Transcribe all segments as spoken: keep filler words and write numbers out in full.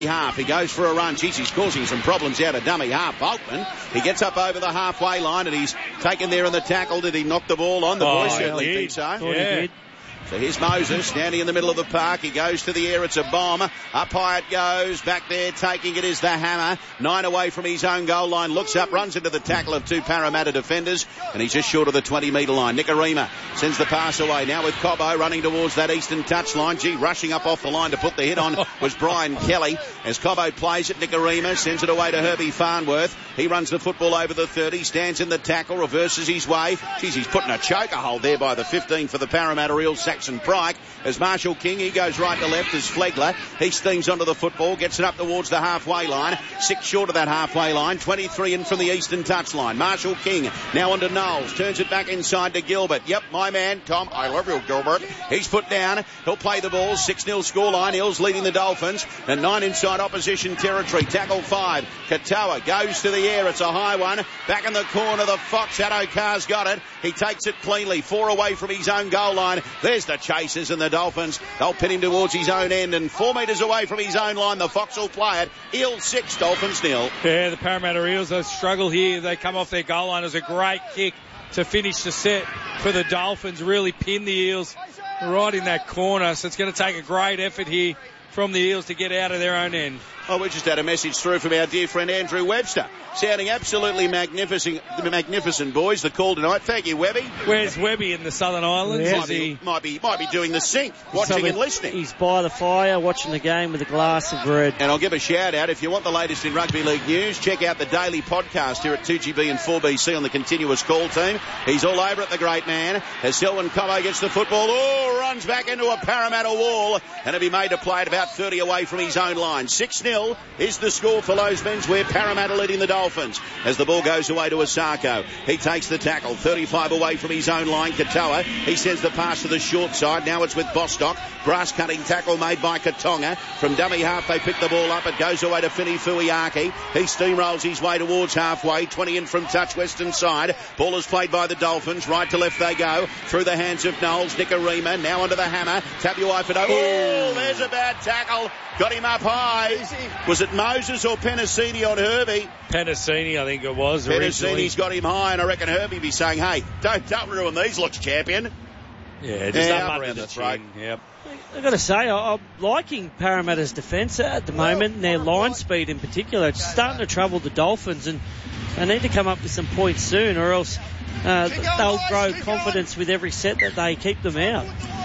half. He goes for a run. Jeez, he's causing some problems out of dummy half. Boltman, he gets up over the halfway line and he's taken there in the tackle. Did he knock the ball on? The oh, boys certainly did. think so. Thought yeah. he did. So here's Moses standing in the middle of the park. He goes to the air. It's a bomb. Up high it goes. Back there taking it is the Hammer. Nine away from his own goal line. Looks up, runs into the tackle of two Parramatta defenders. And he's just short of the twenty metre line. Nicarima sends the pass away. Now with Cobbo running towards that eastern touchline. Gee, rushing up off the line to put the hit on was Brian Kelly. As Cobbo plays it, Nicarima sends it away to Herbie Farnworth. He runs the football over the thirty. Stands in the tackle. Reverses his way. Geez, he's putting a choker hold there by the fifteen for the Parramatta Eels. Saxon Pryke. As Marshall King, he goes right to left as Flegler. He steams onto the football, gets it up towards the halfway line. Six short of that halfway line. twenty-three in from the eastern touchline. Marshall King now onto Knowles. Turns it back inside to Gilbert. Yep, my man, Tom. I love you, Gilbert. He's put down. He'll play the ball. six nil scoreline. Eels leading the Dolphins. And nine inside opposition territory. Tackle five. Katoa goes to the air. It's a high one. Back in the corner. The Fox. Addo-Carr's got it. He takes it cleanly. Four away from his own goal line. There's the chasers and the Dolphins. They'll pin him towards his own end. And four metres away from his own line, the Fox will play it. Eels six, Dolphins nil. Yeah, the Parramatta Eels, they struggle here. They come off their goal line. It was a great kick to finish the set for the Dolphins. Really pin the Eels right in that corner. So it's going to take a great effort here from the Eels to get out of their own end. Oh, we just had a message through from our dear friend Andrew Webster. Sounding absolutely magnificent, magnificent, boys, the call tonight. Thank you, Webby. Where's Webby in the Southern Islands? Yeah. Is might, be, he... might, be, might be doing the sink, watching Something, and listening. He's by the fire, watching the game with a glass of red. And I'll give a shout out. If you want the latest in rugby league news, check out the daily podcast here at two G B and four B C on the continuous call team. He's all over it, the great man. As Selwyn Cobbo gets the football, oh, runs back into a Parramatta wall. And it'll be made to play at about thirty away from his own line. six nil is the score for Lowsmans, where Parramatta leading the Dolphins. As the ball goes away to Asako. He takes the tackle. thirty-five away from his own line. Katoa. He sends the pass to the short side. Now it's with Bostock. Grass cutting tackle made by Katonga. From dummy half they pick the ball up. It goes away to Fini Fuiaki. He steamrolls his way towards halfway. twenty in from touch western side. Ball is played by the Dolphins. Right to left they go. Through the hands of Knowles. Nicarima. Now onto the Hammer. Tabuai-Fidow. Oh, there's a bad tackle. Got him up high. Was it Moses or Penasini on Herbie? Penasini, I think it was. Penasini's got him high, and I reckon Herbie be saying, hey, don't, don't ruin these looks, champion. Yeah, just yeah, up, up under around the, the chin. throat. Yep. I've got to say, I'm liking Parramatta's defence at the moment, and their line speed in particular. It's starting to trouble the Dolphins, and they need to come up with some points soon, or else uh, they'll grow confidence with every set that they keep them out.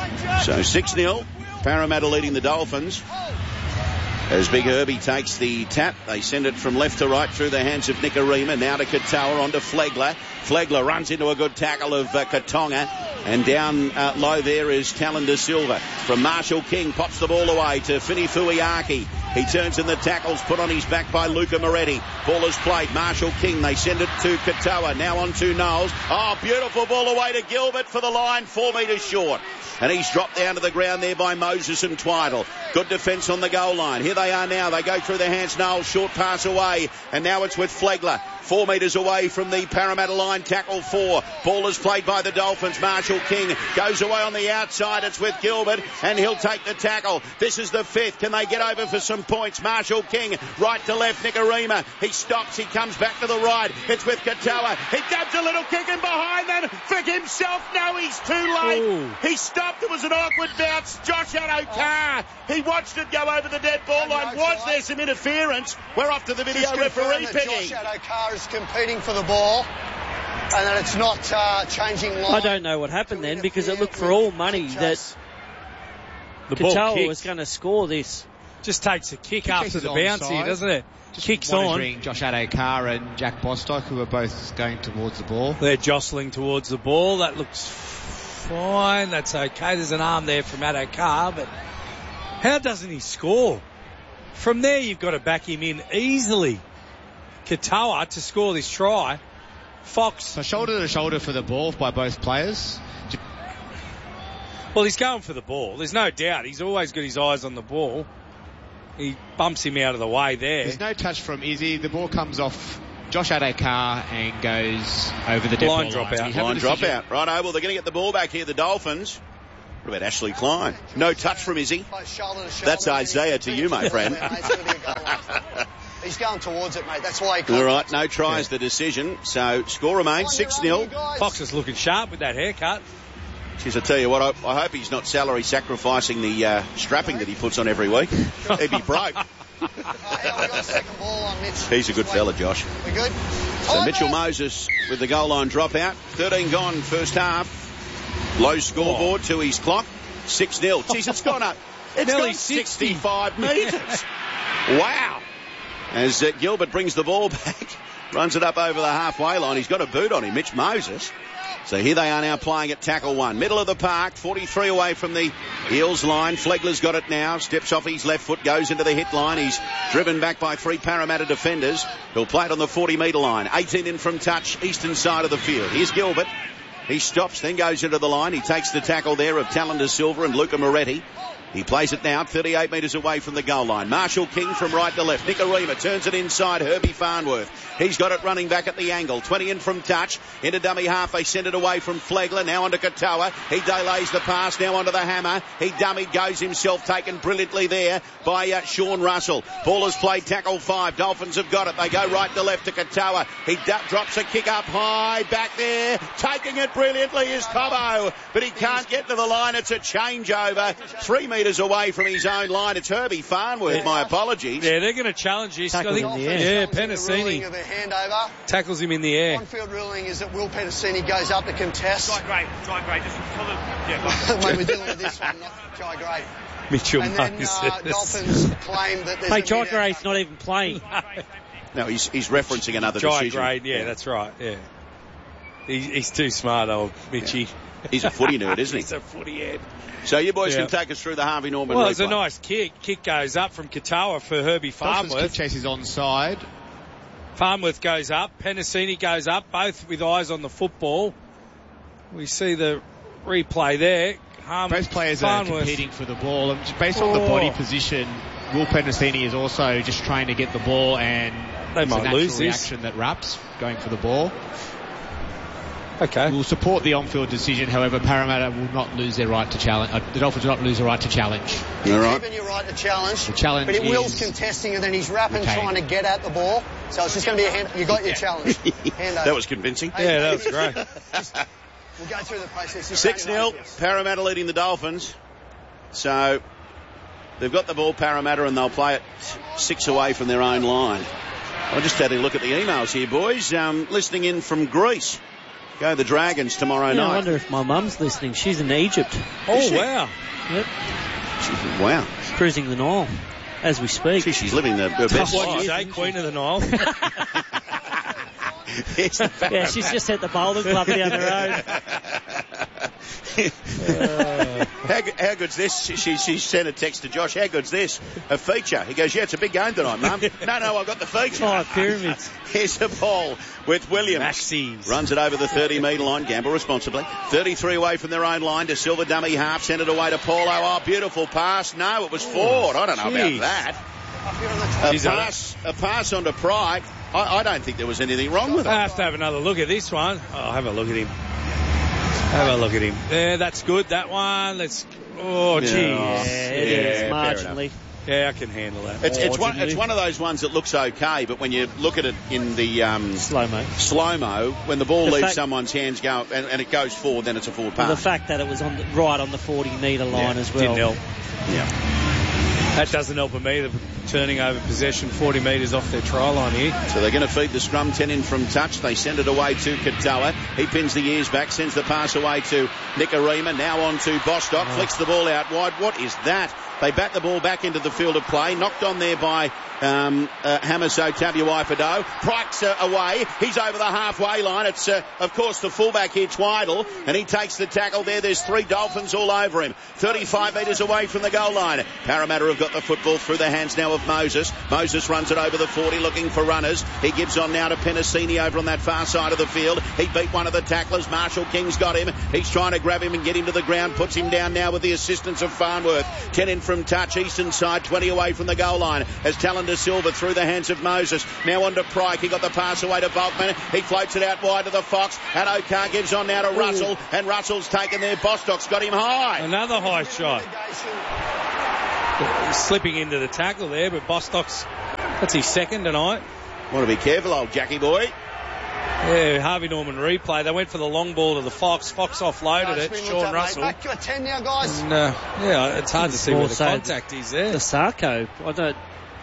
So six nil, Parramatta leading the Dolphins. As Big Herbie takes the tap, they send it from left to right through the hands of Nicarima. Now to Katoa, on to Flegler. Flegler runs into a good tackle of uh, Katonga. And down uh, low there is Talon De Silva. From Marshall King, pops the ball away to Fini Fuiaki. He turns in the tackles, put on his back by Luca Moretti. Ball is played. Marshall King, they send it to Katoa. Now on to Knowles. Oh, beautiful ball away to Gilbert for the line, four metres short. And he's dropped down to the ground there by Moses and Twiddle. Good defence on the goal line. Here they are now. They go through the hands. Knowles, short pass away. And now it's with Flegler. Four metres away from the Parramatta line. Tackle four. Ball is played by the Dolphins. Marshall King goes away on the outside. It's with Gilbert. And he'll take the tackle. This is the fifth. Can they get over for some points? Marshall King, right to left. Nicarima. He stops. He comes back to the right. It's with Katoa. He dabs a little kick in behind then. Flick himself. No, he's too late. Ooh. He stopped. It was an awkward bounce. Josh Addo-Carr. He watched it go over the dead ball line. Was there some interference? We're off to the video referee picking. Josh Addo-Carr is competing for the ball, and that it's not uh, changing line. I don't know what happened then, because it looked for all money that the Katoa was going to score this. Just takes a kick after the bounce here, doesn't it? Just Kicks monitoring on. Josh Addo-Carr and Jack Bostock, who are both going towards the ball. They're jostling towards the ball. That looks fine. That's okay. There's an arm there from Addo-Carr, but how doesn't he score? From there, you've got to back him in easily. Katoa to score this try. Fox. So shoulder to shoulder for the ball by both players. Well, he's going for the ball. There's no doubt. He's always got his eyes on the ball. He bumps him out of the way there. There's no touch from Izzy. The ball comes off Josh Addo-Carr and goes over the dead line ball drop line. out. Line drop out. Right, well, they're going to get the ball back here, the Dolphins. What about Ashley Klein? No touch from Izzy. That's Isaiah to you, my friend. He's going towards it, mate. That's why he All right, no tries, the decision. So score remains six nil. Fox is looking sharp with that haircut. Jeez, I tell you what, I, I hope he's not salary sacrificing the uh, strapping that he puts on every week. He'd be broke. He's a good fella, Josh. We good? So Mitchell Moses with the goal line dropout. thirteen gone first half. Low scoreboard to his clock. six nil. Jeez, it's gone up. It's Nearly gone sixty-five metres. Wow. As uh, Gilbert brings the ball back, runs it up over the halfway line. He's got a boot on him, Mitch Moses. So here they are now playing at tackle one. Middle of the park, forty-three away from the Eels line. Flegler's got it now. Steps off his left foot, goes into the hit line. He's driven back by three Parramatta defenders. He'll play it on the forty metre line. eighteen in from touch, eastern side of the field. Here's Gilbert. He stops, then goes into the line. He takes the tackle there of Tallender Silver and Luca Moretti. He plays it now, thirty-eight metres away from the goal line. Marshall King from right to left. Nicarima turns it inside. Herbie Farnworth. He's got it running back at the angle. twenty in from touch. Into dummy half. They send it away from Flegler. Now onto Katoa. He delays the pass. Now onto the hammer. He dummied. Goes himself. Taken brilliantly there by uh, Sean Russell. Ball has played tackle five. Dolphins have got it. They go right to left to Katoa. He d- drops a kick up high. Back there. Taking it brilliantly is Cobbo. But he can't get to the line. It's a changeover. Three metres away from his own line. It's Herbie Farnworth. My apologies. Yeah, they're going to challenge this. I think, in the air. yeah, Penasini Handover. tackles him in the air. On-field ruling is that Will Penisini goes up to contest. Try great, try great. Just tell them. Yeah, Mate, we're dealing with this one, not try great. Mitchell And then Moses. uh, Dolphins claim that there's Hey, a Jai mid- Gray's not even playing. No, he's, he's referencing another Jai decision. Grade, yeah, that's right, yeah. He, he's too smart, old Mitchie. Yeah. He's a footy nerd, isn't he? He's a footy head. So you boys Yeah. can take us through the Harvey Norman Well, it's a replay. nice kick. Kick goes up from Katoa for Herbie Dolphins kick Farnworth. chase is onside. Farnworth goes up. Penasini goes up, both with eyes on the football. We see the replay there. Harm, Both players are Farnworth. competing for the ball. And just based on the body Oh. position, Will Penasini is also just trying to get the ball, and They it's might a natural lose this. reaction that Raps going for the ball. Okay. Will support the on-field decision. However, Parramatta will not lose their right to challenge. Uh, the Dolphins will not lose the right to challenge. All right. Keeping your right to challenge. The challenge But it Will's is contesting and then he's rapping retained. trying to get at the ball. So it's just going to be a hand. You got your challenge. Hand That was convincing. Yeah, that was great. We'll go through the process. Just six don't nil, know this. Parramatta leading the Dolphins. So they've got the ball, Parramatta, and they'll play it six away from their own line. I just had a look at the emails here, boys. Um, listening in from Greece. Go the Dragons tomorrow Yeah, I night. wonder if my mum's listening. She's in Egypt. Oh, Is she? wow. Yep. Wow. Cruising the Nile as we speak. Gee, she's living the, her best What life. you say, Queen of the Nile? Yes, the Yeah, she's just at the bowling club down the road. how, go- how good's this? She, she, she sent a text to Josh. How good's this? A feature. He goes, yeah, it's a big game tonight, Mum. no, no, I've got the feature. Oh, pyramids. Here's the ball with Williams. Maxis. Runs it over the thirty metre line. Gamble responsibly. thirty-three away from their own line to Silver dummy half. Sent it away to Paulo. Oh, beautiful pass. No, it was Ford. I don't know Jeez. about that. A She's on pass, a pass onto Pride. I, I don't think there was anything wrong with it. I have to have another look at this one. Oh, have a look at him. Have a look at him. Yeah, that's good, that one. Let's. Oh, Yeah. geez. Yeah, it Yeah, is fair marginally. Yeah, I can handle that. It's, it's, one, Marginally. it's one of those ones that looks okay, but when you look at it in the um, Slow-mo. slow-mo, when the ball The leaves fact- someone's hands go and, and it goes forward, then it's a forward Well, the pass. fact that it was on the, right on the forty metre line Yeah, as well. Didn't help. Yeah. That doesn't help them either. Turning over possession forty metres off their try line here. So they're going to feed the scrum, ten in from touch. They send it away to Katoa. He pins the ears back, sends the pass away to Nicarima. Now on to Bostock. Oh. Flicks the ball out wide. What is that? They bat the ball back into the field of play. Knocked on there by um, uh, Hamaso Tabuai-Fidow. Pryke's uh, away. He's over the halfway line. It's, uh, of course, the fullback here, Twiddle, and he takes the tackle there. There's three Dolphins all over him. thirty-five metres away from the goal line. Parramatta have got the football through the hands now of Moses. Moses runs it over the forty looking for runners. He gives on now to Penasini over on that far side of the field. He beat one of the tacklers. Marshall King's got him. He's trying to grab him and get him to the ground. Puts him down now with the assistance of Farnworth. ten in from touch. Eastern side, twenty away from the goal line. As Talon De Silva through the hands of Moses. Now on to Pryke. He got the pass away to Bulkman. He floats it out wide to the Fox. And Okar gives on now to Russell. Ooh. And Russell's taken there. Bostock's got him high. Another high shot. Slipping into the tackle there, but Bostock's, that's his second tonight. Want to be careful, old Jackie boy. Yeah, Harvey Norman replay. They went for the long ball to the Fox. Fox offloaded it. Sean Russell. Back to a ten now, guys. And, uh, yeah, it's hard to see where the contact is there. The Sarko. I don't.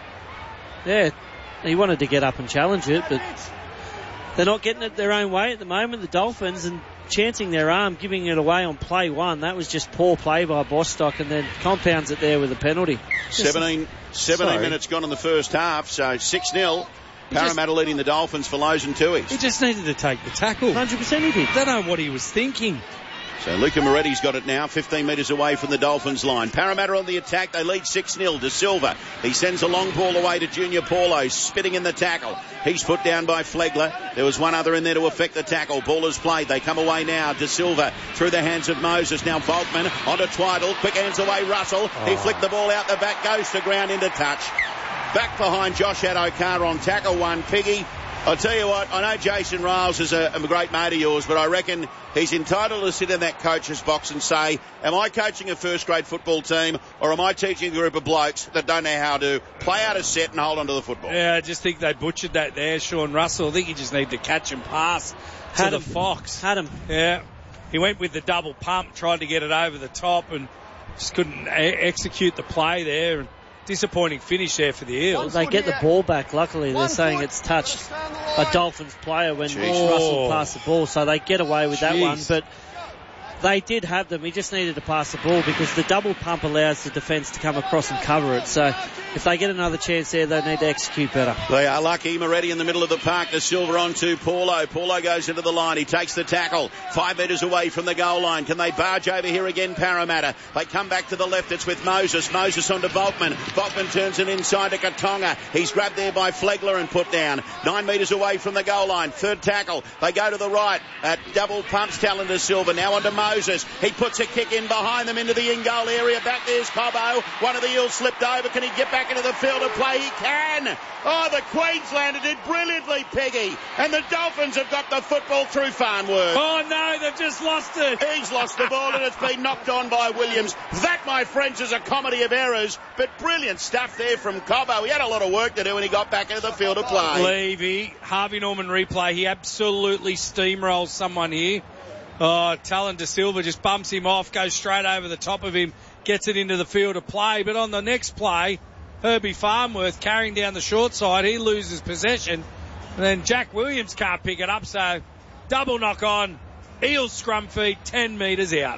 Yeah, he wanted to get up and challenge it, but they're not getting it their own way at the moment, the Dolphins, and chancing their arm, giving it away on play one. That was just poor play by Bostock, and then compounds it there with a penalty. seventeen, seventeen minutes gone in the first half, so six nil. Parramatta just, leading the Dolphins for Lows and Tuies. He just needed to take the tackle. one hundred percent he did. I don't know what he was thinking. So Luca Moretti's got it now, fifteen metres away from the Dolphins line. Parramatta on the attack, they lead six nil. De Silva, he sends a long ball away to Junior Paulo, spitting in the tackle. He's put down by Flegler. There was one other in there to affect the tackle. Ball is played, they come away now. De Silva through the hands of Moses. Now Volkman onto Twiddle, quick hands away Russell. Oh. He flicked the ball out the back, goes to ground into touch. Back behind Josh Adokar on tackle one, Piggy. I'll tell you what, I know Jason Riles is a, a great mate of yours, but I reckon he's entitled to sit in that coach's box and say, am I coaching a first-grade football team, or am I teaching a group of blokes that don't know how to play out a set and hold on to the football? Yeah, I just think they butchered that there, Sean Russell. I think you just need to catch and pass Had to him. the Fox. Had him. Yeah. He went with the double pump, tried to get it over the top, and just couldn't a- execute the play there. And disappointing finish there for the Eels. They get the ball back. Luckily, they're saying it's touched a Dolphins player when Jeez. Russell passed the ball, so they get away with that Jeez. one. But they did have them. He just needed to pass the ball because the double pump allows the defence to come across and cover it. So if they get another chance there, they need to execute better. They are lucky. Moretti in the middle of the park. De Silva on to Paulo. Paulo goes into the line. He takes the tackle. Five metres away from the goal line. Can they barge over here again, Parramatta? They come back to the left. It's with Moses. Moses on to Volkman. Volkman turns it inside to Katonga. He's grabbed there by Flegler and put down. Nine metres away from the goal line. Third tackle. They go to the right. Uh, double pumps Talon De Silva. Now on to Moses. He puts a kick in behind them into the in-goal area. Back there's Cobbo. One of the Eels slipped over. Can he get back into the field of play? He can. Oh, the Queenslander did brilliantly, Peggy. And the Dolphins have got the football through Farnworth. Oh, no, they've just lost it. He's lost the ball and it's been knocked on by Williams. That, my friends, is a comedy of errors. But brilliant stuff there from Cobbo. He had a lot of work to do when he got back into the field of play. Levy, Harvey Norman replay. He absolutely steamrolls someone here. Oh, Talon De Silva just bumps him off, goes straight over the top of him, gets it into the field of play. But on the next play, Herbie Farnworth carrying down the short side, he loses possession. And then Jack Williams can't pick it up, so double knock on. Eels scrum feed, ten metres out.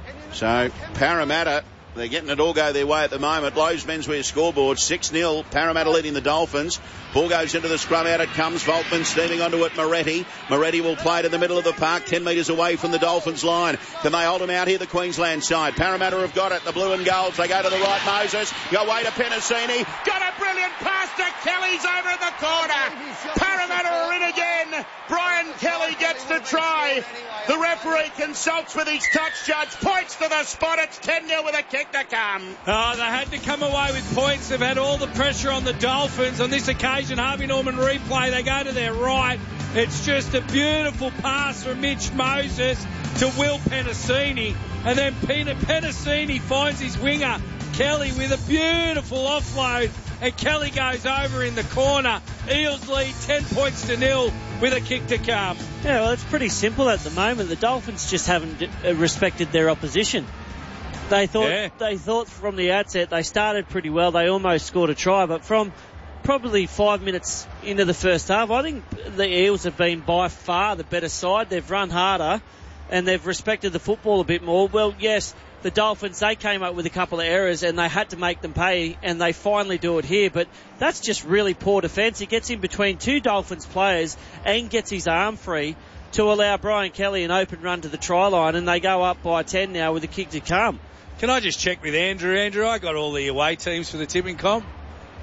So, Parramatta, they're getting it all go their way at the moment. Lowe's menswear scoreboard, six nil. Parramatta leading the Dolphins. Ball goes into the scrum, out it comes. Volkman steaming onto it, Moretti. Moretti will play it in the middle of the park, ten metres away from the Dolphins line. Can they hold him out here, the Queensland side? Parramatta have got it, the blue and golds. They go to the right, Moses. Go away to Penasini. Got a brilliant pass to Kelly's over in the corner. Parramatta are in again. Brian Kelly gets to try. The referee consults with his touch judge, points to the spot. It's ten nil with a kick to come. Oh, they had to come away with points. They've had all the pressure on the Dolphins. On this occasion, Harvey Norman replay. They go to their right. It's just a beautiful pass from Mitch Moses to Will Penasini. And then Peter Penasini finds his winger, Kelly, with a beautiful offload. And Kelly goes over in the corner. Eels lead ten points to nil with a kick to come. Yeah, well, it's pretty simple at the moment. The Dolphins just haven't respected their opposition. They thought yeah. they thought from the outset they started pretty well. They almost scored a try, but from probably five minutes into the first half, I think the Eels have been by far the better side. They've run harder and they've respected the football a bit more. Well, yes, the Dolphins, they came up with a couple of errors and they had to make them pay, and they finally do it here. But that's just really poor defence. He gets in between two Dolphins players and gets his arm free to allow Brian Kelly an open run to the try line, and they go up by ten now with a kick to come. Can I just check with Andrew? Andrew, I got all the away teams for the tipping comp.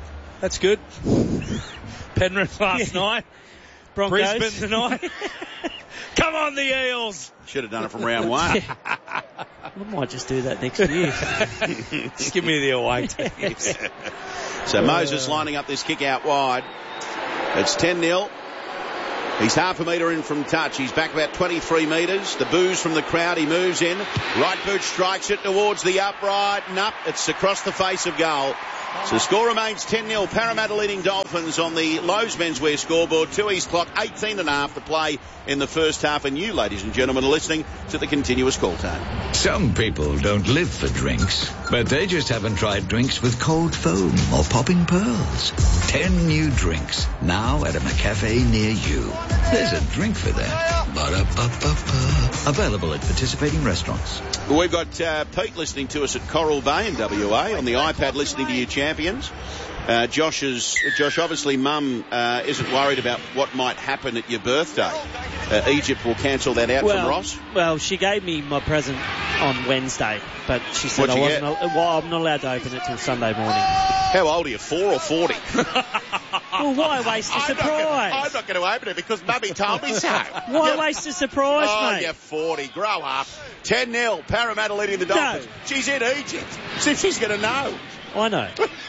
That's good. Penrith last Yeah. night. Broncos. Brisbane tonight. Come on, the Eels. Should have done it from round one. I might just do that next year. Just give me the away teams. So Moses lining up this kick out wide. It's ten nil. He's half a metre in from touch. He's back about twenty-three metres. The boos from the crowd. He moves in. Right boot strikes it towards the upright and up. It's across the face of goal. So the score remains ten nil. Parramatta leading Dolphins on the Lowe's menswear scoreboard. Two East clock, eighteen and a half to play in the first half. And you, ladies and gentlemen, are listening to the continuous call time. Some people don't live for drinks, but they just haven't tried drinks with cold foam or popping pearls. Ten new drinks, now at a McCafe near you. There's a drink for that. Ba-da-ba-ba-ba. Available at participating restaurants. We've got uh, Pete listening to us at Coral Bay in W A on the iPad listening to you champions. Uh, Josh's, Josh, obviously mum uh, isn't worried about what might happen at your birthday. Uh, Egypt will cancel that out well, from Ross. Well, she gave me my present on Wednesday, but she said What'd I you wasn't. Al- well, I'm not allowed to open it till Sunday morning. How old are you, four or forty? Well, why waste a I'm surprise? not gonna, I'm not going to open it because Mummy told me so. Why You're- waste a surprise, Oh, mate? you're forty. Grow up. ten nil. Parramatta leading the Dolphins. No. She's in Egypt. See if she's going to know. I know.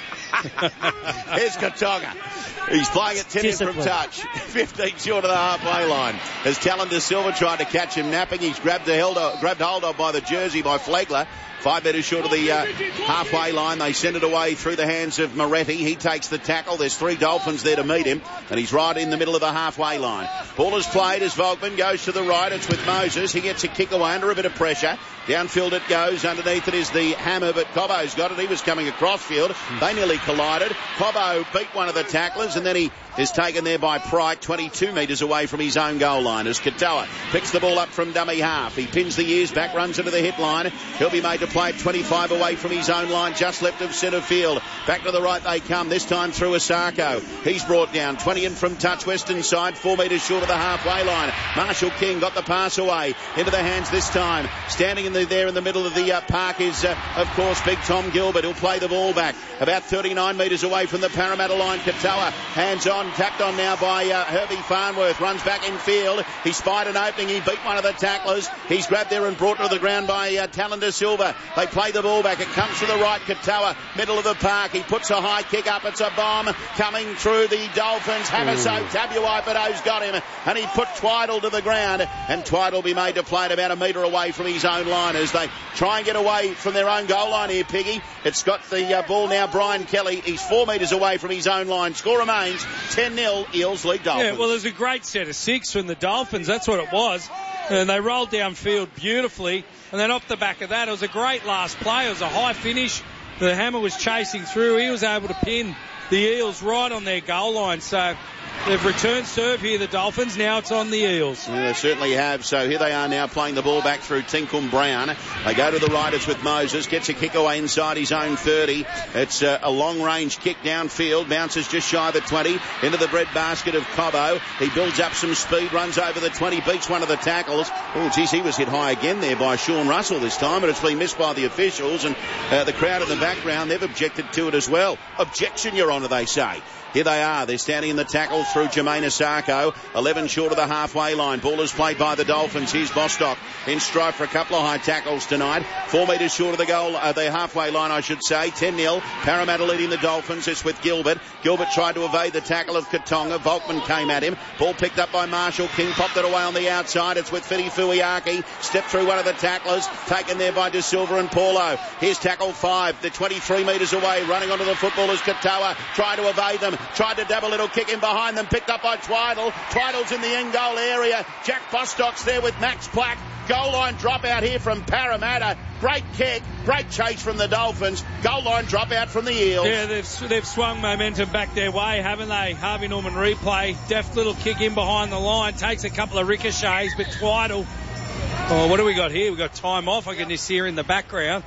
Here's Katonga. He's playing at ten in from Discipline. touch. fifteen short of the halfway line. As Talon Silva tried to catch him napping, he's grabbed, the held of, grabbed hold of by the jersey by Flegler. Five metres short of the uh, halfway line. They send it away through the hands of Moretti. He takes the tackle. There's three Dolphins there to meet him. And he's right in the middle of the halfway line. Ball is played as Volkman goes to the right. It's with Moses. He gets a kick away under a bit of pressure. Downfield it goes. Underneath it is the hammer, but Cobbo's got it. He was coming across field. They nearly collided. Cobbo beat one of the tacklers, and then he is taken there by Pryke, twenty-two metres away from his own goal line. As Katoa picks the ball up from dummy half. He pins the ears back, runs into the hit line. He'll be made to play at twenty-five away from his own line, just left of centre field. Back to the right they come, this time through Asako. He's brought down, twenty in from touch, western side, four metres short of the halfway line. Marshall King got the pass away, into the hands this time. Standing in the, there in the middle of the uh, park is, uh, of course, Big Tom Gilbert. He'll play the ball back, about thirty-nine metres away from the Parramatta line. Katoa, hands on, tapped on now by uh, Herbie Farnworth, runs back in field. He spied an opening, he beat one of the tacklers. He's grabbed there and brought to the ground by uh, Talon Silva. They play the ball back, it comes to the right. Katoa, middle of the park, he puts a high kick up. It's a bomb coming through the Dolphins. Hamaso Tabuaipado's got him, and he put Twiddle to the ground, and Twiddle will be made to play it about a metre away from his own line as they try and get away from their own goal line here, Piggy. It's got the uh, ball now, Brian Kelly. He's four metres away from his own line. Score remains ten nil, Eels lead Dolphins. Yeah, well, there's a great set of six from the Dolphins. That's what it was. And they rolled downfield beautifully. And then off the back of that, it was a great last play. It was a high finish. The hammer was chasing through. He was able to pin the Eels right on their goal line. So they've returned serve here, the Dolphins. Now it's on the Eels. Yeah, they certainly have. So here they are now playing the ball back through Tinkum Brown. They go to the right. It's with Moses. Gets a kick away inside his own thirty. It's uh, a long-range kick downfield. Bounces just shy of the twenty. Into the bread basket of Cobbo. He builds up some speed. Runs over the twenty. Beats one of the tackles. Oh, geez, he was hit high again there by Sean Russell this time. But it's been missed by the officials. And uh, the crowd in the background, they've objected to it as well. Objection, Your Honour, they say. Here they are. They're standing in the tackle through Jermaine Asako. eleven short of the halfway line. Ball is played by the Dolphins. Here's Bostock in strife for a couple of high tackles tonight. Four metres short of the goal, uh, the halfway line, I should say. ten nil. Parramatta leading the Dolphins. It's with Gilbert. Gilbert tried to evade the tackle of Katonga. Volkman came at him. Ball picked up by Marshall King. Popped it away on the outside. It's with Fidi Fuiaki. Stepped through one of the tacklers. Taken there by De Silva and Paulo. Here's tackle five. They're twenty-three metres away. Running onto the footballers. Katoa tried to evade them. Tried to double little kick in behind them. Picked up by Twiddle. Twiddle's in the end goal area. Jack Bostock's there with Max Plack. Goal line dropout here from Parramatta. Great kick. Great chase from the Dolphins. Goal line dropout from the Eels. Yeah, they've, they've swung momentum back their way, haven't they? Harvey Norman replay. Deft little kick in behind the line. Takes a couple of ricochets, but Twiddle. Oh, what do we got here? We've got time off. I can just hear in the background.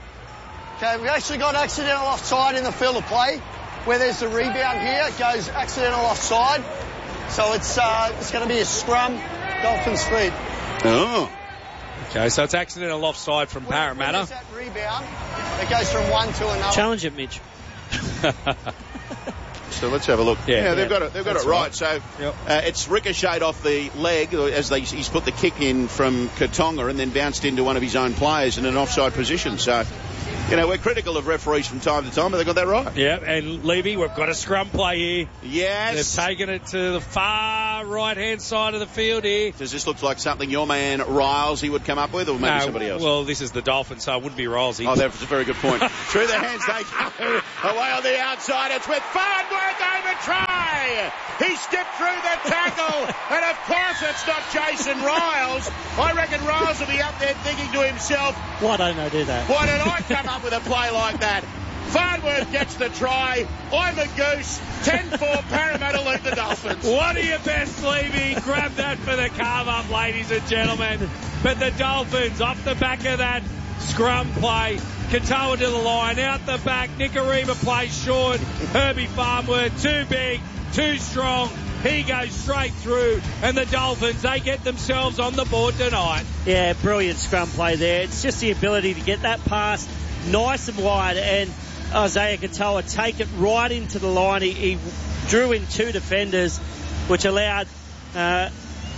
Okay, we've actually got accidental offside in the field of play. Where there's the rebound here, it goes accidental offside. So it's uh, it's going to be a scrum, Dolphins feed. Oh. Okay, so it's accidental offside from Parramatta. When there's that rebound, it goes from one to another. Challenge it, Mitch. So let's have a look. Yeah, yeah they've yeah, got it. They've got that's it right. right. So Yep. uh, it's ricocheted off the leg as they, he's put the kick in from Katonga and then bounced into one of his own players in an offside position. So, you know, we're critical of referees from time to time, but they got that right. Yeah, and Levy, we've got a scrum play here. Yes. They've taken it to the far right-hand side of the field here. Does this look like something your man Riles he would come up with, or maybe No, somebody else? Well, this is the Dolphins, so it wouldn't be Riles. Oh, that's a very good point. Through the hands they go. Away on the outside. It's with Farnworth over try. He skipped through the tackle. And of course it's not Jason Riles. I reckon Riles will be up there thinking to himself, Why don't I do that? why did I come up with a play like that? Farnworth gets the try. I'm a goose. ten four Parramatta lead the Dolphins. One of your best, Levy. Grab that for the carve-up, ladies and gentlemen. But the Dolphins, off the back of that scrum play, Katoa to the line, out the back, Nicarima plays short, Herbie Farnworth, too big, too strong, he goes straight through, and the Dolphins, they get themselves on the board tonight. Yeah, brilliant scrum play there. It's just the ability to get that pass nice and wide, and Isaiah Katoa take it right into the line. He, he drew in two defenders, which allowed... Uh,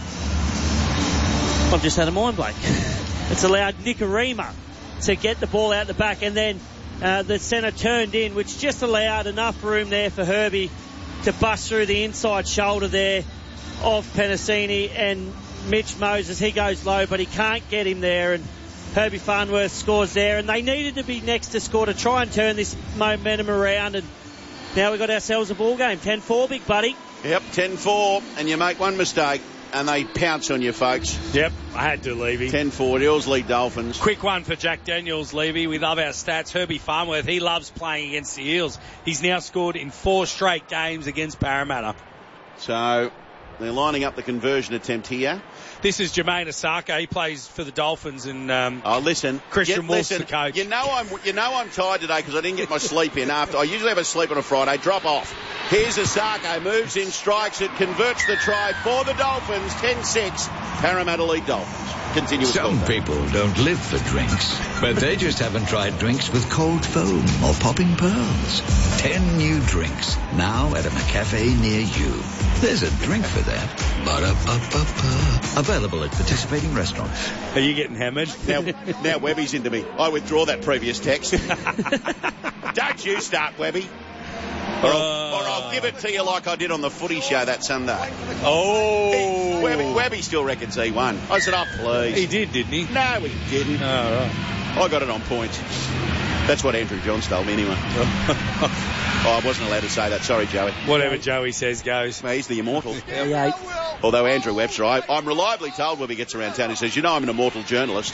I've just had a mind blank. It's allowed Nicarima to get the ball out the back, and then uh, the centre turned in, which just allowed enough room there for Herbie to bust through the inside shoulder there of Penasini, and Mitch Moses, he goes low, but he can't get him there, and Herbie Farnworth scores there, and they needed to be next to score to try and turn this momentum around, and now we've got ourselves a ball game. ten four, big buddy. Yep, ten four, and you make one mistake, and they pounce on you, folks. Yep, I had to, Levy. ten four, Eels lead Dolphins. Quick one for Jack Daniels, Levy. We love our stats. Herbie Farnworth, he loves playing against the Eels. He's now scored in four straight games against Parramatta. So they're lining up the conversion attempt here. This is Jermaine Osaka. He plays for the Dolphins, and um, oh, listen, Christian Get, Wolf's listen, the coach. You know I'm, you know I'm tired today because I didn't get my sleep in. After I usually have a sleep on a Friday. Drop off. Here's Osaka, moves in, strikes it, converts the try for the Dolphins. ten six, Parramatta lead Dolphins. Continuous. Some people don't live for drinks, but they just haven't tried drinks with cold foam or popping pearls. Ten new drinks now at a McCafe near you. There's a drink for that. Ba-da-ba-ba-ba. Available at participating restaurants. Are you getting hammered? Now, now Webby's into me. I withdraw that previous text. Don't you start, Webby. Or, uh, I'll, or I'll give it to you like I did on the footy show that Sunday. Oh. Webby, Webby still reckons he won. I said, oh, please. He did, didn't he? No, he didn't. Oh, right. I got it on points. That's what Andrew Johns told me anyway. Oh, I wasn't allowed to say that. Sorry, Joey. Whatever Joey says goes. Well, he's the immortal. Yeah. Although Andrew Webster, I, I'm reliably told when he gets around town, he says, you know I'm an immortal journalist.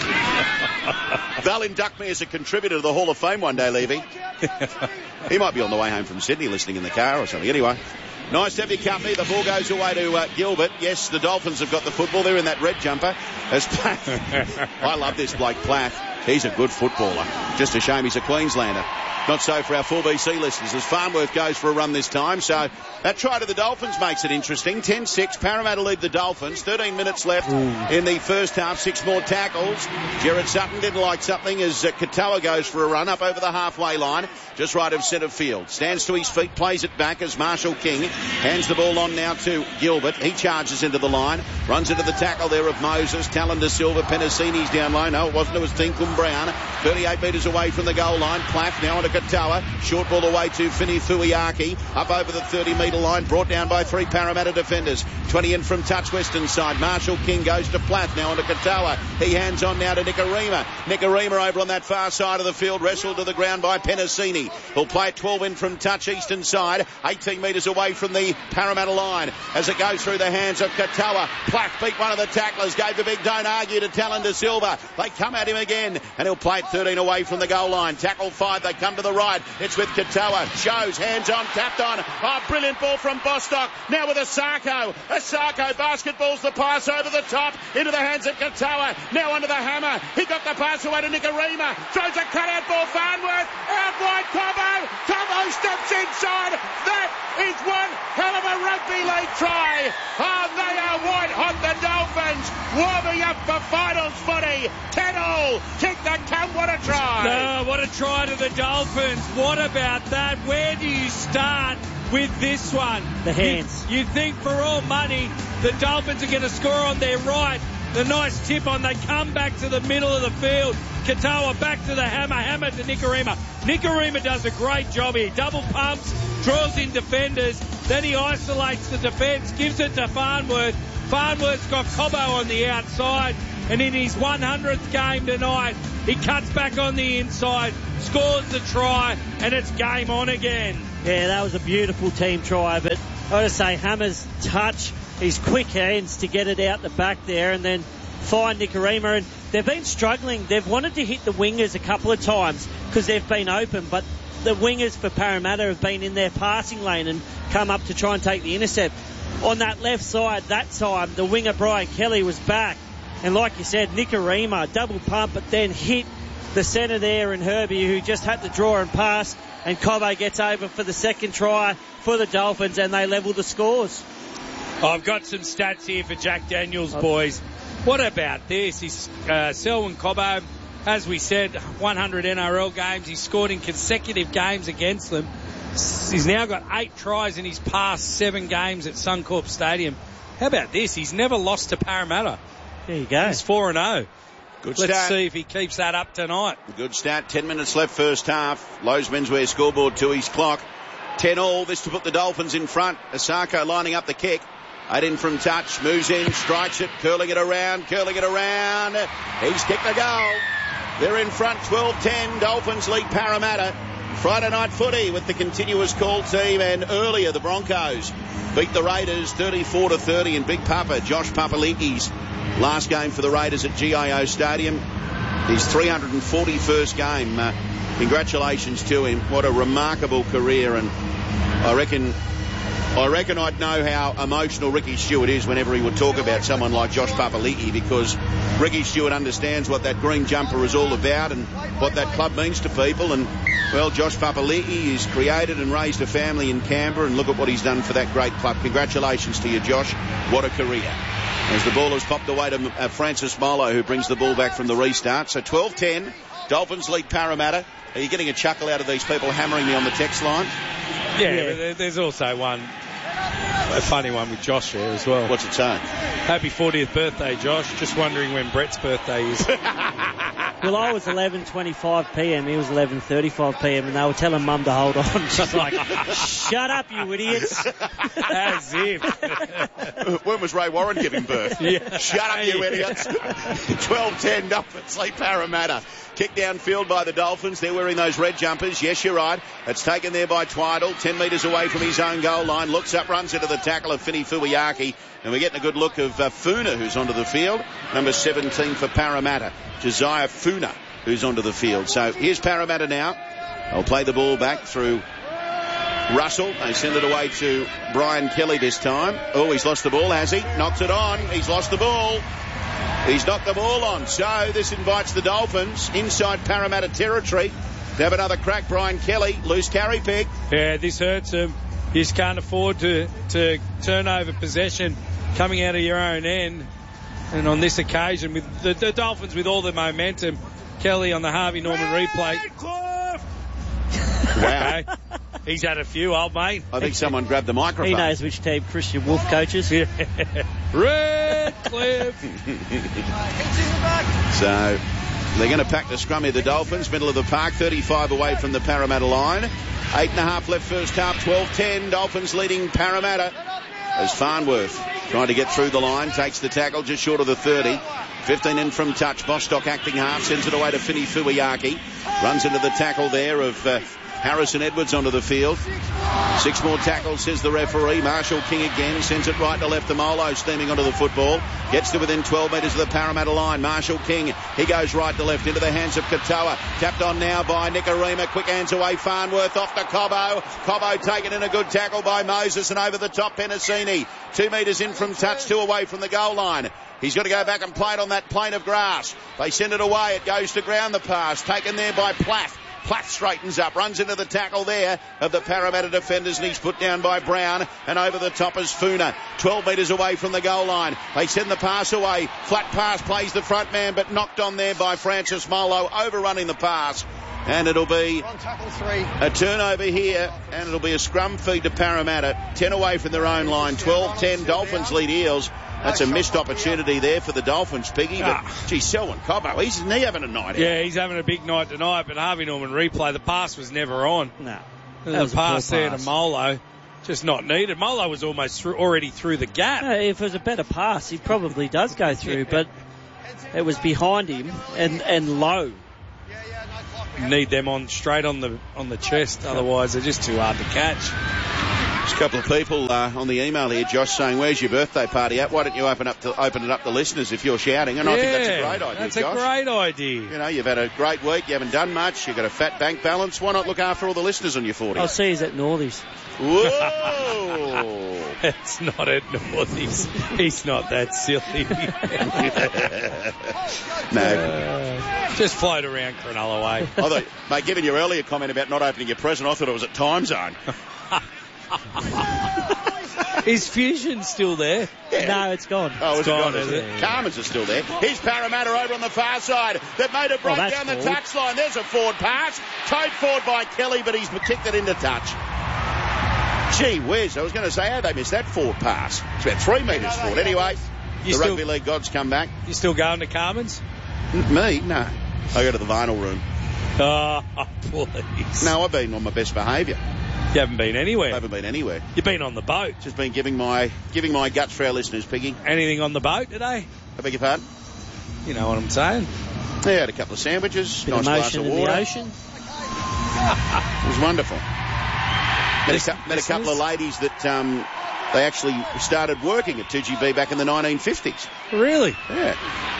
They'll induct me as a contributor to the Hall of Fame one day, Levy. He might be on the way home from Sydney listening in the car or something. Anyway, nice to have your company. The ball goes away to uh, Gilbert. Yes, the Dolphins have got the football. They're in that red jumper. As Plath. I love this Blake Plath. He's a good footballer. Just a shame he's a Queenslander. Not so for our four B C listeners as Farnworth goes for a run this time. So that try to the Dolphins makes it interesting. ten six, Parramatta lead the Dolphins. thirteen minutes left Ooh. in the first half. Six more tackles. Jared Sutton didn't like something as uh, Katoa goes for a run up over the halfway line. Just right of centre field. Stands to his feet, plays it back as Marshall King hands the ball on now to Gilbert. He charges into the line. Runs into the tackle there of Moses. Talon De Silva. Penasini's down low. No, it wasn't. It was Tinkum Brown. thirty-eight metres away from the goal line. Plath now onto Katoa. Short ball away to Fini Fuiaki. Up over the thirty metre line. Brought down by three Parramatta defenders. twenty in from touch western side. Marshall King goes to Plath. Now onto Katoa. He hands on now to Nicarima. Nicarima over on that far side of the field. Wrestled to the ground by Penasini. He'll play it twelve in from touch eastern side. eighteen metres away from the Parramatta line. As it goes through the hands of Katoa. Plath beat one of the tacklers. Gave the big don't argue to Talon De Silva. They come at him again. And he'll play it thirteen away from the goal line. Tackle five. They come to the right. It's with Katoa. Shows. Hands on. Tapped on. Oh, brilliant ball from Bostock. Now with Osako. Osako basketballs the pass over the top. Into the hands of Katoa. Now onto the hammer. He got the pass away to Nicarima. Throws a cutout ball. Farnworth. Out wide. Cobo. Cobo steps inside. That is one hell of a rugby league try. Oh, they are white hot, the Dolphins, warming up for finals footy. ten all. Kick the cup. What a try. Oh, what a try to the Dolphins. What about that? Where do you start with this one? The hands. You, you think for all money the Dolphins are going to score on their right. The nice tip on, they come back to the middle of the field. Katoa back to the hammer, hammer to Nikorima. Nikorima does a great job here. Double pumps, draws in defenders, then he isolates the defence, gives it to Farnworth. Farnworth's got Cobbo on the outside, and in his one hundredth game tonight, he cuts back on the inside, scores the try, and it's game on again. Yeah, that was a beautiful team try, but I got to say, Hammer's touch, his quick hands to get it out the back there and then find Nikorima. And they've been struggling. They've wanted to hit the wingers a couple of times because they've been open, but the wingers for Parramatta have been in their passing lane and come up to try and take the intercept. On that left side, that time, the winger Brian Kelly was back. And like you said, Nikorima, double pump, but then hit the centre there and Herbie, who just had to draw and pass. And Cobbo gets over for the second try for the Dolphins, and they level the scores. I've got some stats here for Jack Daniels, boys. What about this? He's uh, Selwyn Cobbo, as we said, one hundred N R L games. He's scored in consecutive games against them. He's now got eight tries in his past seven games at Suncorp Stadium. How about this? He's never lost to Parramatta. There you go. He's four and oh. Good Let's stat. see if he keeps that up tonight. Good stat. Ten minutes left first half. Lowe's menswear scoreboard to his clock. Ten all. This to put the Dolphins in front. Asako lining up the kick. Eight in from touch. Moves in. Strikes it. Curling it around. Curling it around. He's kicked the goal. They're in front. twelve ten. Dolphins lead Parramatta. Friday night footy with the continuous call team, and earlier the Broncos beat the Raiders thirty-four to thirty in Big Papa Josh Papali'i's last game for the Raiders at G I O Stadium. His three hundred forty-first game. Uh, congratulations to him. What a remarkable career, and I reckon I reckon I'd know how emotional Ricky Stewart is whenever he would talk about someone like Josh Papali'i, because Ricky Stewart understands what that green jumper is all about and what that club means to people. And well, Josh Papali'i has created and raised a family in Canberra, and look at what he's done for that great club. Congratulations to you, Josh. What a career. As the ball has popped away to uh, Francis Molo, who brings the ball back from the restart. So twelve ten, Dolphins lead Parramatta. Are you getting a chuckle out of these people hammering me on the text line? Yeah, yeah. But there's also one, a funny one with Josh there as well. What's it saying? Happy fortieth birthday, Josh. Just wondering when Brett's birthday is. Well, I was eleven twenty-five p.m. He was eleven thirty-five p.m. and they were telling Mum to hold on. She's like, shut up, you idiots. As if. When was Ray Warren giving birth? Yeah. Shut up, you idiots. twelve ten, Dolphins lead Parramatta. Kick downfield by the Dolphins. They're wearing those red jumpers. Yes, you're right. It's taken there by Twiddle. Ten metres away from his own goal line. Looks up, runs into the tackle of Fini Fuiaki. And we're getting a good look of uh, Funa, who's onto the field. Number seventeen for Parramatta. Josiah Funa, who's onto the field. So here's Parramatta now. They'll play the ball back through Russell. They send it away to Brian Kelly this time. Oh, he's lost the ball, has he? Knocks it on. He's lost the ball. He's knocked the ball on. So this invites the Dolphins inside Parramatta territory to have another crack. Brian Kelly, loose carry pick. Yeah, this hurts him. You just can't afford to, to turn over possession coming out of your own end. And on this occasion, with the, the Dolphins with all the momentum, Kelly on the Harvey Norman replay. Wow. Okay. He's had a few, old mate. I think someone grabbed the microphone. He knows which team Christian Wolf coaches. Yeah. Redcliffe. So they're going to pack the scrum here, the Dolphins, middle of the park, thirty-five away from the Parramatta line. Eight and a half left first half, twelve ten. Dolphins leading Parramatta as Farnworth trying to get through the line, takes the tackle just short of the thirty. fifteen in from touch. Bostock acting half, sends it away to Fini Fuiaki. Runs into the tackle there of uh, Harrison Edwards onto the field. Six more tackles, says the referee. Marshall King again sends it right to left to Molo, steaming onto the football. Gets to within twelve metres of the Parramatta line. Marshall King, he goes right to left into the hands of Katoa. Tapped on now by Nikorima. Quick hands away. Farnworth off to Cobbo. Cobbo taken in a good tackle by Moses, and over the top Penasini. Two metres in from touch, two away from the goal line. He's got to go back and play it on that plane of grass. They send it away. It goes to ground, the pass. Taken there by Plath. Platt straightens up, runs into the tackle there of the Parramatta defenders, and he's put down by Brown, and over the top is Funa, twelve metres away from the goal line. They send the pass away. Flat pass, plays the front man, but knocked on there by Francis Molo, overrunning the pass. And it'll be a turnover here, and it'll be a scrum feed to Parramatta. ten away from their own line, twelve ten. Dolphins lead Eels. That's a missed opportunity there for the Dolphins, Piggy. But, Ah. gee, Selwyn Cobbo, he's, isn't he having a night out? Yeah, he's having a big night tonight, but Harvey Norman replay, the pass was never on. No. The That was a poor pass there to pass. Molo, just not needed. Molo was almost through, already through the gap. No, if it was a better pass, he probably does go through, but it was behind him and, and low. Need them on straight on the on the chest, otherwise they're just too hard to catch. There's a couple of people uh, on the email here, Josh, saying, where's your birthday party at? Why don't you open up to open it up to listeners if you're shouting? And yeah, I think that's a great idea, That's Josh. a great idea. You know, you've had a great week, you haven't done much, you've got a fat bank balance. Why not look after all the listeners on your forty? I'll see he's at Northies. Whoa! It's not at Northies. He's not that silly. No. Uh, just float around Cronulla way. I thought, mate, given your earlier comment about not opening your present, I thought it was at Time Zone. Is Fusion still there? No, it's gone. Oh, It's it's gone, gone, is is it? it? Carmen's are still there. Here's Parramatta over on the far side. They've made a break that's down the forward. touch line. There's a forward pass. Towed forward by Kelly, but he's kicked it into touch. Gee whiz, I was going to say, how they missed that forward pass. It's about three metres forward. Anyway, You the still- Rugby League gods come back. You still going to Carmen's? N- Me? No. I go to the vinyl room. Oh, please. No, I've been on my best behaviour. You haven't been I anywhere. haven't been anywhere. You've been on the boat. Just been giving my giving my guts for our listeners, Piggy. Anything on the boat today? I beg your pardon? You know what I'm saying? Yeah, had a couple of sandwiches, Bit nice of glass motion of in water. the ocean. It was wonderful. Met a, Listen- cou- met a couple of ladies that um, they actually started working at two G B back in the nineteen fifties. Really? Yeah.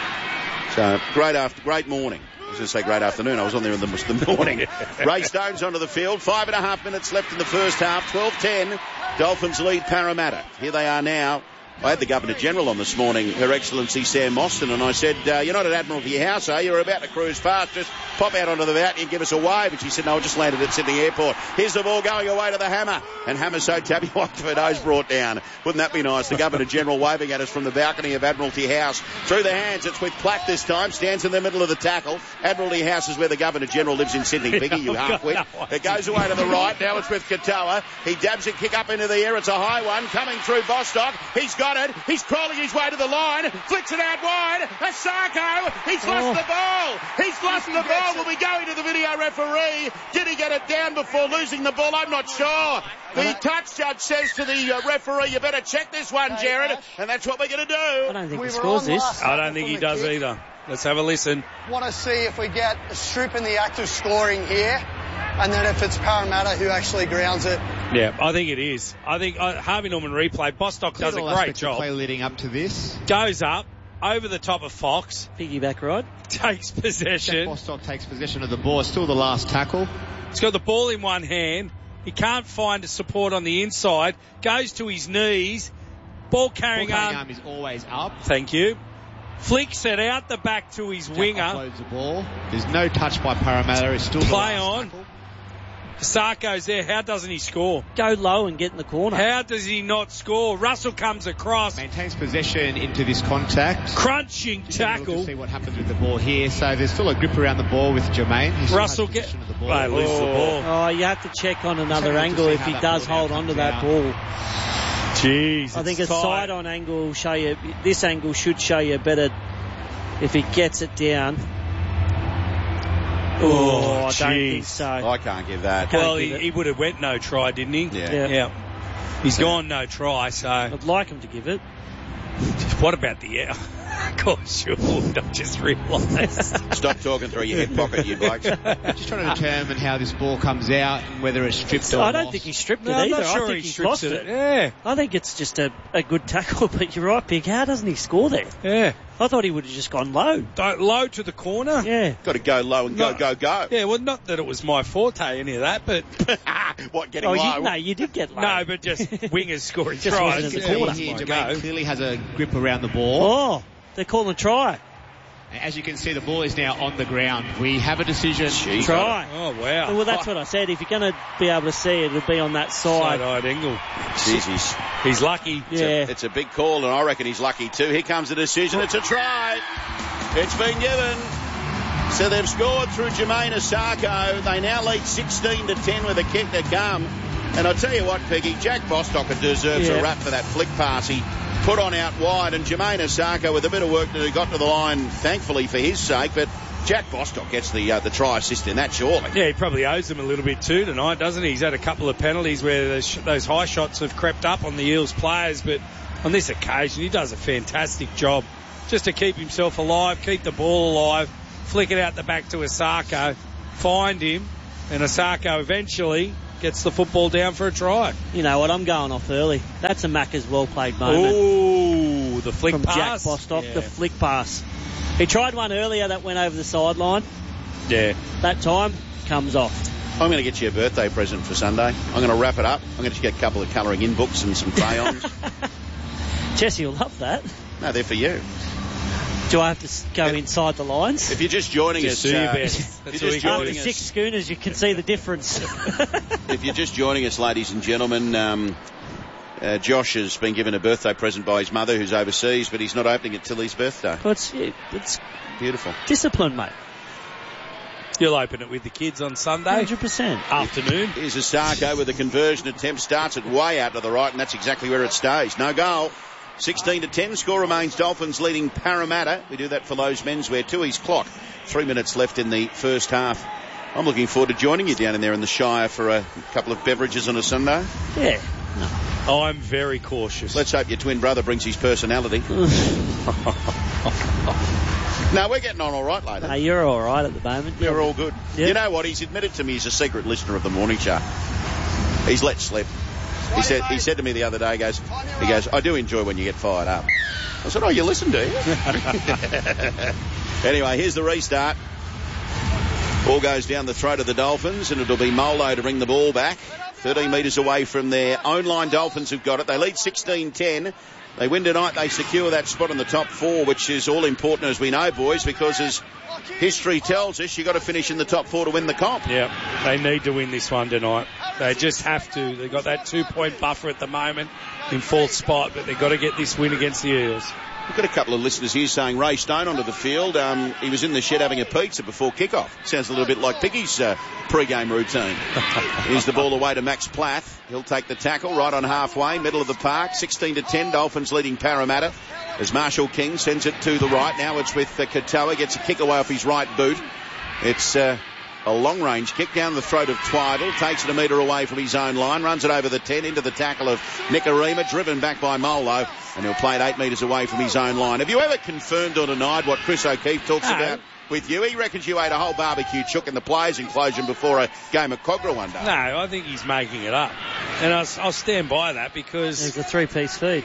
So great after, great morning. I was going to say great afternoon. I was on there in the, the morning. Ray Stone's onto the field. Five and a half minutes left in the first half. twelve ten. Dolphins lead Parramatta. Here they are now. I had the Governor-General on this morning, Her Excellency Sam Mostyn, and I said, uh, you're not at Admiralty House, are you? You're about to cruise past. Just pop out onto the balcony and give us a wave. And she said, no, I just landed at Sydney Airport. Here's the ball going away to the hammer. And hammer so tabby white for nose brought down. Wouldn't that be nice? The Governor-General waving at us from the balcony of Admiralty House. Through the hands, it's with Platt this time. Stands in the middle of the tackle. Admiralty House is where the Governor-General lives in Sydney. Piggy, you half-wit. It goes away to the right. Now it's with Katoa. He dabs it, kick up into the air. It's a high one. Coming through Bostock. He's got it. He's crawling his way to the line. Flicks it out wide. Asako. He's lost Oh. the ball. He's lost the ball. We'll be going to the video referee. Did he get it down before losing the ball? I'm not sure. The touch judge says to the uh, referee, you better check this one, Jared. And that's what we're going to I do. don't think We he were scores on this. last I don't think he does either. Let's have a listen. Want to see if we get a strip in the act of scoring here, and then if it's Parramatta who actually grounds it. Yeah, I think it is. I think uh, Harvey Norman replay. Bostock does a All great aspects of job. play leading up to this. Goes up over the top of Fox, Piggyback ride. takes Jack possession. Bostock takes possession of the ball. Still the last tackle. He's got the ball in one hand. He can't find a support on the inside. Goes to his knees. Ball Ball carrying carrying arm. arm is always up. Thank you. Flicks it out the back to his Jack winger. offloads the ball. There's no touch by Parramatta. It's still the Play last on. tackle. Sarko's there. How doesn't he score? Go low and get in the corner. How does he not score? Russell comes across. Maintains possession into this contact. Crunching Just have a look to tackle. see what happens with the ball here. So there's still a grip around the ball with Jermaine. He still Russell has get. possession of the ball. They lose the Oh. ball. Oh, you have to check on another Check to angle see if how he that does ball hold now on to comes that out. ball. Jeez. I think it's a tight. side on angle will show you, this angle should show you better if he gets it down. Oh, I don't think jeez. so. I can't give that. Can't Well, give he, it. he would have went no try, didn't he? Yeah. Yeah. Yeah. He's gone no try, so I'd like him to give it. what about the air? Of course you would. I just realised. Stop talking through your hip pocket, you blokes. Just trying to determine how this ball comes out and whether it's stripped or I don't lost. think he stripped No, it I'm either. not sure I think he he's strips lost it. it. Yeah, I think it's just a, a good tackle, but you're right, Big. How doesn't he score there? yeah. I thought he would have just gone low. Don't, low to the corner. Yeah. Got to go low and go, No. go, go. Yeah, well, not that it was my forte, any of that, but What, getting Oh, low? you, no, you did get low. no, but just wingers scoring Just tries. wasn't in You the can corner. see here My Jermaine go. clearly has a grip around the ball. Oh, they're calling a try. As you can see, the ball is now on the ground. We have a decision. Jeez, Try. Oh, wow. Well, that's what I said. If you're going to be able to see it, it'll be on that side. Side-eyed angle. Jeez, he's, He's lucky. it's, Yeah. a, it's a big call, and I reckon he's lucky too. Here comes the decision. It's a try. It's been given. So they've scored through Jermaine Asako. They now lead sixteen to ten with a kick to come. And I tell you what, Peggy, Jack Bostock deserves Yeah. a rap for that flick pass he put on out wide. And Jermaine Asako, with a bit of work that he got to the line, thankfully for his sake, but Jack Bostock gets the uh, the try assist in that, surely. Yeah, he probably owes them a little bit too tonight, doesn't he? He's had a couple of penalties where those, sh- those high shots have crept up on the Eels players, but on this occasion he does a fantastic job just to keep himself alive, keep the ball alive, flick it out the back to Asako, find him, and Asako eventually gets the football down for a try. You know what? I'm going off early. That's a Macca's well-played moment. Ooh, the flick from pass. Jack Bostock, Yeah. the flick pass. He tried one earlier that went over the sideline. Yeah. That time comes off. I'm going to get you a birthday present for Sunday. I'm going to wrap it up. I'm going to get a couple of colouring in books and some crayons. Jesse will love that. No, they're for you. Do I have to s- go inside the lines? If you're just joining Just us, do your uh, best. if That's you're all just you can After joining six us, schooners, you can see the difference. if you're just joining us, ladies and gentlemen, um, uh, Josh has been given a birthday present by his mother, who's overseas, but he's not opening it till his birthday. Well, it's, it's Beautiful. discipline, mate. You'll open it with the kids on Sunday one hundred percent. afternoon. Here's Asako with a conversion attempt, starts it way out to the right, and that's exactly where it stays. No goal. sixteen to ten, score remains Dolphins leading Parramatta. We do that for Lowe's Menswear, Tui's clock. Three minutes left in the first half. I'm looking forward to joining you down in there in the Shire for a couple of beverages on a Sunday. Yeah. I'm very cautious. Let's hope your twin brother brings his personality. No, we're getting on all right later. No, you're all right at the moment. Yeah, we're all good. Yep. You know what? He's admitted to me he's a secret listener of the morning show. He's let slip. He said he said to me the other day, he goes, he goes, I do enjoy when you get fired up. I said, oh, you listen, do you? Anyway, here's the restart. Ball goes down the throat of the Dolphins, and it'll be Molo to bring the ball back. thirteen metres away from their own line. Dolphins have got it. They lead sixteen ten. They win tonight. They secure that spot in the top four, which is all important, as we know, boys, because as history tells us, you've got to finish in the top four to win the comp. Yeah, they need to win this one tonight. They just have to. They've got that two-point buffer at the moment in fourth spot, but they've got to get this win against the Eels. We've got a couple of listeners here saying Ray Stone onto the field. Um, he was in the shed having a pizza before kickoff. Sounds a little bit like Piggy's uh, pre-game routine. Here's the ball away to Max Plath. He'll take the tackle right on halfway, middle of the park. sixteen to ten, Dolphins leading Parramatta. As Marshall King sends it to the right. Now it's with uh, Katoa. Gets a kick away off his right boot. It's uh, a long-range kick down the throat of Twyvell. Takes it a metre away from his own line. Runs it over the ten into the tackle of Nikorima. Driven back by Molo. And he'll play it eight metres away from his own line. Have you ever confirmed or denied what Chris O'Keefe talks No. about with you? He reckons you ate a whole barbecue chook in the players' enclosure before a game of Cogra one day. No, I think he's making it up. And I'll, I'll stand by that because... There's a three-piece feed.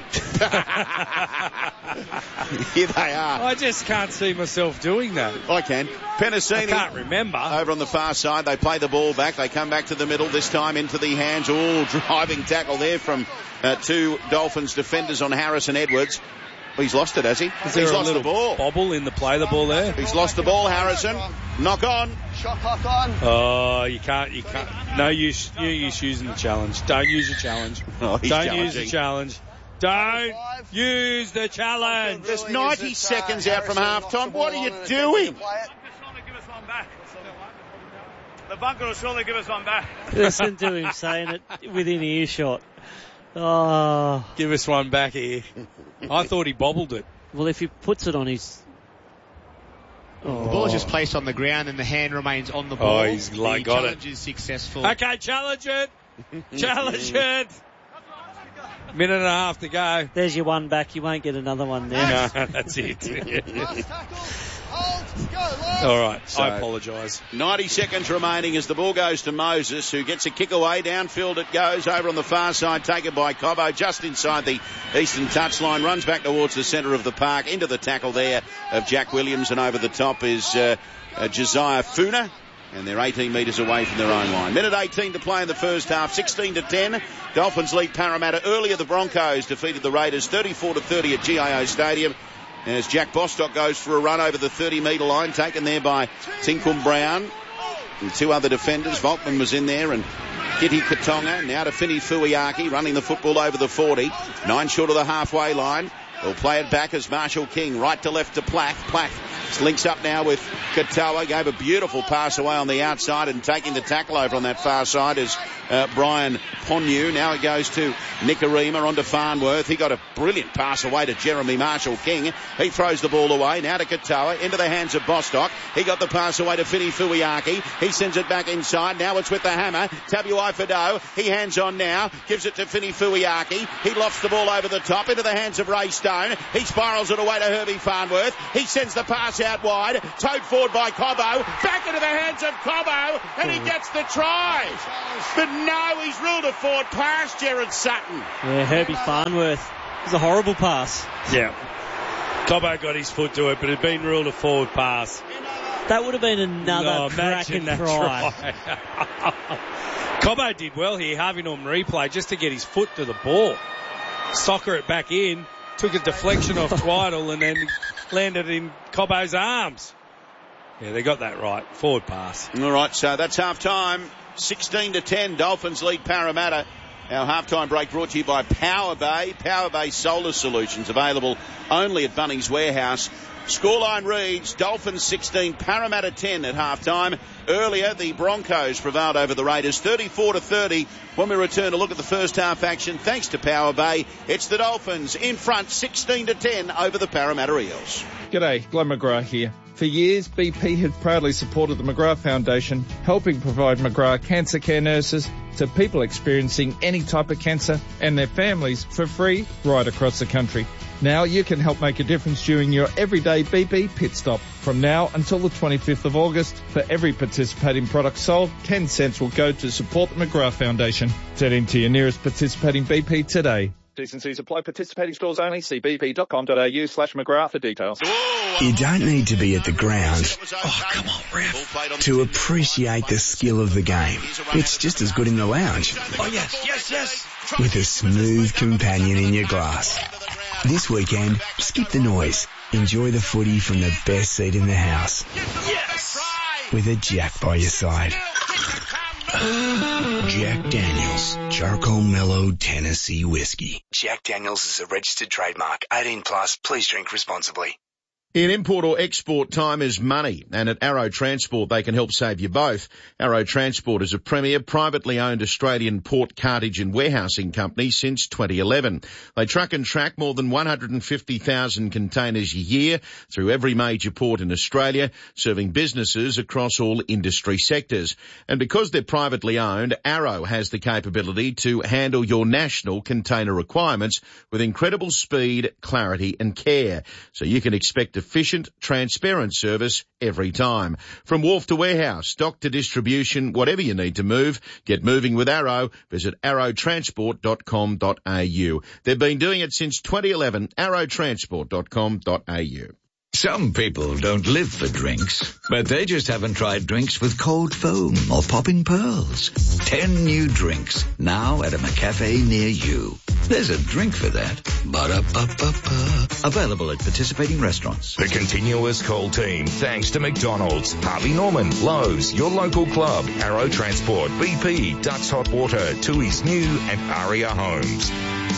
Here they are. I just can't see myself doing that. I can. Penasini. I can't remember. Over on the far side, they play the ball back. They come back to the middle, this time into the hands. Oh, driving tackle there from uh, two Dolphins defenders on Harrison Edwards. Well, he's lost it, has he? Is there He's a lost the little ball. bobble in the play the ball there? He's lost the ball, Harrison. Knock on. Shot clock on. Oh, you can't, you can't. No use, you use using the challenge. Don't use the challenge. Oh, he's Don't use the challenging. challenge. Don't use the challenge. There's ninety seconds out from half time. What are you doing? Give us one back. The bunker will surely give us one back. Listen to him saying it within earshot. Oh. Give us one back here. I thought he bobbled it. Well, if he puts it on his... Oh. The ball is just placed on the ground and the hand remains on the ball. Oh, he's like, the got challenge it. is successful. Okay, challenge it. Challenge it. Minute and a half to go. There's your one back. You won't get another one there. No, that's it. Last tackle. Hold. Go, Lars. All right, So- I apologise. ninety seconds remaining as the ball goes to Moses, who gets a kick away. Downfield it goes. Over on the far side, taken by Cobbo, just inside the eastern touchline. Runs back towards the centre of the park, into the tackle there of Jack Williams, and over the top is uh, uh, Josiah Funa. And they're eighteen metres away from their own line. Minute eighteen to play in the first half. sixteen to ten. Dolphins lead Parramatta. Earlier, the Broncos defeated the Raiders thirty-four to thirty at G I O Stadium. as Jack Bostock goes for a run over the thirty metre line, taken there by Tinkum Brown and two other defenders. Volkman was in there, and Kitty Katonga. Now to Fini Fuiaki, running the football over the forty. Nine short of the halfway line. They'll play it back as Marshall King, right to left to Plath. Plath links up now with Katoa. Gave a beautiful pass away on the outside, and taking the tackle over on that far side is uh, Brian Ponyu. Now it goes to Nicarima on to Farnworth. He got a brilliant pass away to Jeremy Marshall King. He throws the ball away. Now to Katoa, into the hands of Bostock. He got the pass away to Fini Fuiaki. He sends it back inside. Now it's with the hammer. Tabuai Fado. He hands on now. Gives it to Fini Fuiaki. He lofts the ball over the top into the hands of Ray Stone. He spirals it away to Herbie Farnworth. He sends the pass out wide. Towed forward by Cobbo. Back into the hands of Cobbo. And he gets the try. But no, he's ruled a forward pass, Jared Sutton. Yeah, Herbie Farnworth. It was a horrible pass. Yeah. Cobbo got his foot to it, but it had been ruled a forward pass. That would have been another no, cracking try. try. Cobbo did well here, having on replay, just to get his foot to the ball. Soccer it back in. Took a deflection off Twiddle and then landed in Cobbo's arms. Yeah, they got that right. Forward pass. All right, so that's half time. sixteen to ten. Dolphins lead Parramatta. Our halftime break brought to you by Power Bay. Power Bay Solar Solutions, available only at Bunnings Warehouse. Scoreline reads Dolphins sixteen, Parramatta ten at halftime. Earlier, the Broncos prevailed over the Raiders thirty-four to thirty. When we return to look at the first half action, thanks to Power Bay, it's the Dolphins in front sixteen to ten over the Parramatta Eels. G'day, Glenn McGrath here. For years, B P has proudly supported the McGrath Foundation, helping provide McGrath cancer care nurses to people experiencing any type of cancer and their families for free right across the country. Now you can help make a difference during your everyday B P pit stop. From now until the twenty-fifth of August, for every participating product sold, ten cents will go to support the McGrath Foundation. Head into your nearest participating B P today. T's and C's apply. Participating stores only. See bp.com.au slash McGrath for details. You don't need to be at the ground. Oh, come on, ref. To appreciate the skill of the game. It's just as good in the lounge. Oh, yes, yes, yes. With a smooth companion in your glass. This weekend, skip the noise. Enjoy the footy from the best seat in the house. Yes. With a Jack by your side. Jack Daniels, Charcoal Mellow Tennessee Whiskey. Jack Daniels is a registered trademark. eighteen plus, please drink responsibly. In import or export, time is money, and at Arrow Transport they can help save you both. Arrow Transport is a premier privately owned Australian port, cartage and warehousing company since twenty eleven. They truck and track more than one hundred fifty thousand containers a year through every major port in Australia, serving businesses across all industry sectors. And because they're privately owned, Arrow has the capability to handle your national container requirements with incredible speed, clarity and care. So you can expect a efficient, transparent service every time. From wharf to warehouse, stock to distribution, whatever you need to move, get moving with Arrow. Visit arrow transport dot com dot a u. They've been doing it since twenty eleven, arrow transport dot com dot a u. Some people don't live for drinks, but they just haven't tried drinks with cold foam or popping pearls. Ten new drinks, now at a McCafe near you. There's a drink for that. Ba-da-ba-ba-ba. Available at participating restaurants. The continuous call team, thanks to McDonald's, Harvey Norman, Lowe's, your local club, Arrow Transport, B P, Ducks Hot Water, Tui's New and Aria Homes.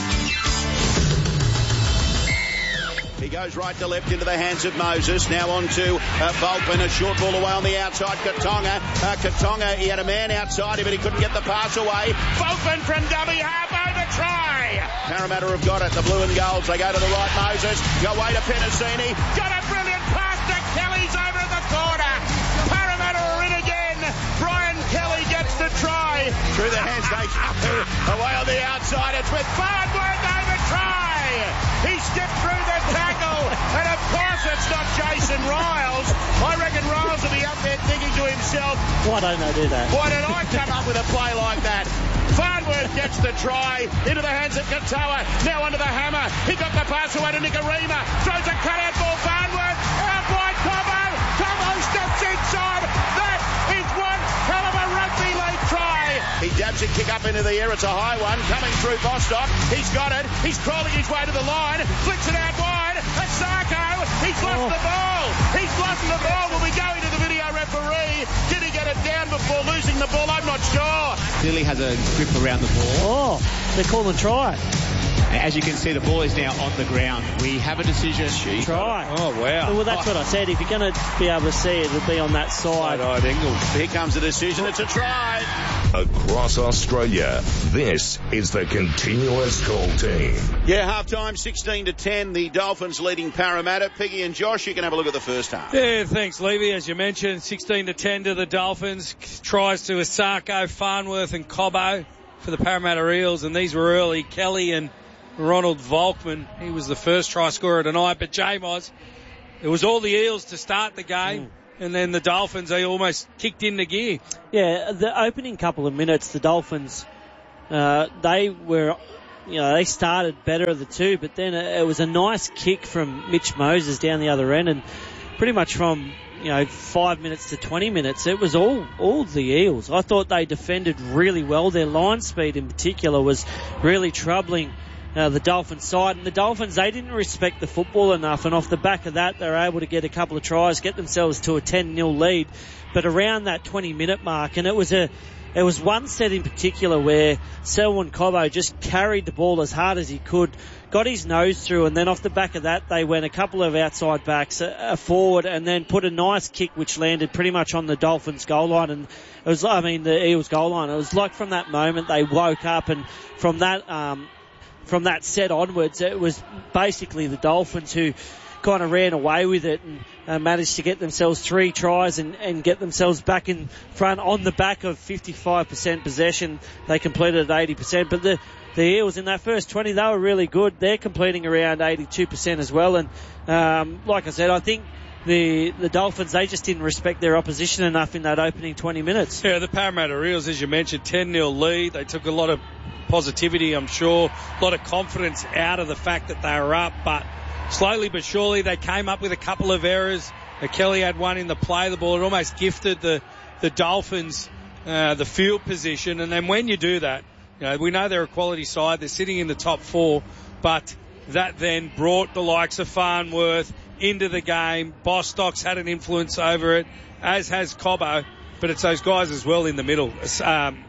He goes right to left into the hands of Moses. Now on to uh, Volkman. A short ball away on the outside. Katonga. Uh, Katonga, he had a man outside him, but he couldn't get the pass away. Volkman from dummy half over try. Parramatta have got it. The blue and golds. They go to the right. Moses. Go away to Penasini. Got a brilliant pass to Kelly's over at the corner. Parramatta are in again. Brian Kelly gets the try. Through the hands. They away on the outside. It's with Farnworth over try. He stepped through the tackle, and of course it's not Jason Riles. I reckon Riles will be up there thinking to himself, why don't they do that? Why did I come up with a play like that? Farnworth gets the try into the hands of Katoa. Now under the hammer. He got the pass away to Nicarima. Throws a cutout ball. Farnworth out wide. Cobbo. Cobbo steps inside. That is one hell of a rugby league try. He dabs it, kick up into the air. It's a high one coming through Bostock. He's got it. He's crawling his way to the line. Flicks it out wide. Asako He's lost oh. the ball. He's lost the ball. Will we go into the video referee? Did he get it down before losing the ball? I'm not sure. Clearly has a grip around the ball. Oh, they're calling try. As you can see, the ball is now on the ground. We have a decision. Gee. Try. Oh, wow. Well, that's oh. what I said. If you're going to be able to see it, it'll be on that side. Side-eyed angle. Here comes the decision. It's a try. Across Australia, this is the Continuous Call team. Yeah, half-time, sixteen to ten. The Dolphins leading Parramatta. Piggy and Josh, you can have a look at the first half. Yeah, thanks, Levy. As you mentioned, sixteen to ten to the Dolphins. Tries to Asako, Farnworth and Cobbo for the Parramatta Eels, and these were early. Kelly and Ronald Volkman, he was the first try scorer tonight, but J-Moz, it was all the Eels to start the game, mm. and then the Dolphins, they almost kicked into gear. Yeah, the opening couple of minutes, the Dolphins, uh, they were, you know, they started better of the two, but then it was a nice kick from Mitch Moses down the other end, and pretty much from, you know, five minutes to twenty minutes, it was all, all the Eels. I thought they defended really well. Their line speed in particular was really troubling Uh, the Dolphins side, and the Dolphins, they didn't respect the football enough, and off the back of that they were able to get a couple of tries, get themselves to a ten nil lead, but around that twenty minute mark, and it was a it was one set in particular where Selwyn Cobbo just carried the ball as hard as he could, got his nose through, and then off the back of that they went a couple of outside backs, a, a forward, and then put a nice kick which landed pretty much on the Dolphins goal line, and it was, I mean, the Eels goal line. It was like from that moment they woke up, and from that um From that set onwards, it was basically the Dolphins who kind of ran away with it and uh, managed to get themselves three tries and, and get themselves back in front on the back of fifty-five percent possession. They completed at eighty percent, but the, the Eels in that first twenty, they were really good. They're completing around eighty-two percent as well, and um, like I said, I think The, the Dolphins, they just didn't respect their opposition enough in that opening twenty minutes. Yeah, the Parramatta Eels, as you mentioned, ten nil lead. They took a lot of positivity, I'm sure, a lot of confidence out of the fact that they were up, but slowly but surely they came up with a couple of errors. Uh, Kelly had one in the play of the ball. It almost gifted the, the Dolphins uh, the field position, and then when you do that, you know, we know they're a quality side. They're sitting in the top four, but that then brought the likes of Farnworth into the game. Bostock's had an influence over it, as has Cobbo, but it's those guys as well in the middle. Um,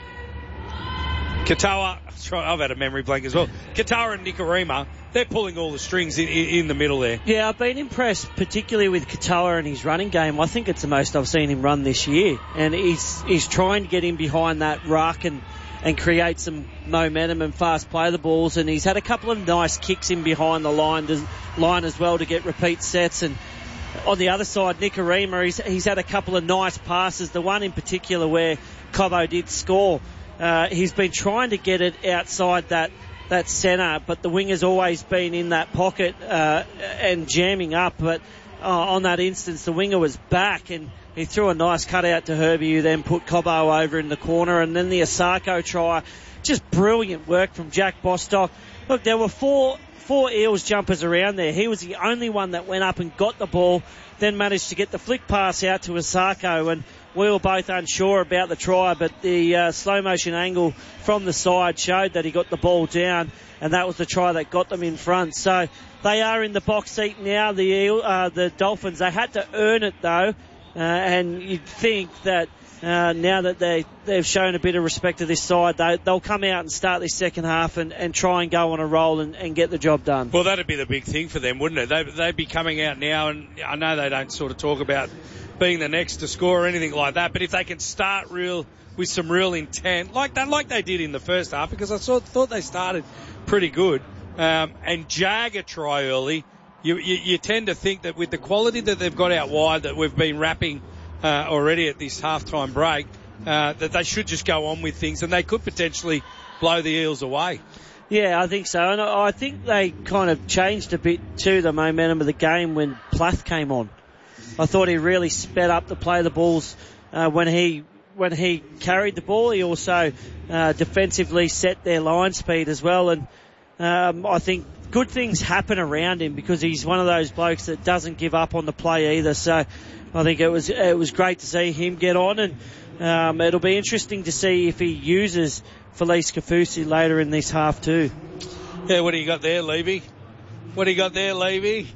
Katoa, I've had a memory blank as well. Katoa and Nikorima, they're pulling all the strings in, in, in the middle there. Yeah, I've been impressed, particularly with Katoa and his running game. I think it's the most I've seen him run this year, and he's he's trying to get in behind that ruck and and create some momentum and fast play the balls, and he's had a couple of nice kicks in behind the line to, line as well to get repeat sets. And on the other side, Nikorima, he's, he's had a couple of nice passes, the one in particular where Cobbo did score. Uh, he's been trying to get it outside that, that centre, but the winger's always been in that pocket uh, and jamming up, but uh, on that instance the winger was back, and he threw a nice cut out to Herbie, who then put Cobbo over in the corner, and then the Asako try. Just brilliant work from Jack Bostock. Look, there were four four Eels jumpers around there. He was the only one that went up and got the ball, then managed to get the flick pass out to Asako, and we were both unsure about the try, but the uh, slow motion angle from the side showed that he got the ball down, and that was the try that got them in front. So they are in the box seat now, the Eel, uh, the Dolphins. They had to earn it though. Uh, and you'd think that uh, now that they, they've shown a bit of respect to this side, they, they'll come out and start this second half and, and try and go on a roll and, and get the job done. Well, that'd be the big thing for them, wouldn't it? They, they'd be coming out now, and I know they don't sort of talk about being the next to score or anything like that, but if they can start real with some real intent, like that, like they did in the first half, because I saw, thought they started pretty good, um, and jag a try early, You, you, you tend to think that with the quality that they've got out wide that we've been wrapping uh, already at this halftime break, uh, that they should just go on with things, and they could potentially blow the Eels away. Yeah, I think so. And I think they kind of changed a bit too, the momentum of the game, when Plath came on. I thought he really sped up the play of the balls uh, when he when he carried the ball. He also uh, defensively set their line speed as well, and um, I think good things happen around him because he's one of those blokes that doesn't give up on the play either. So I think it was it was great to see him get on, and um, it'll be interesting to see if he uses Felice Kafusi later in this half too. Yeah, what do you got there, Levy? What do you got there, Levy?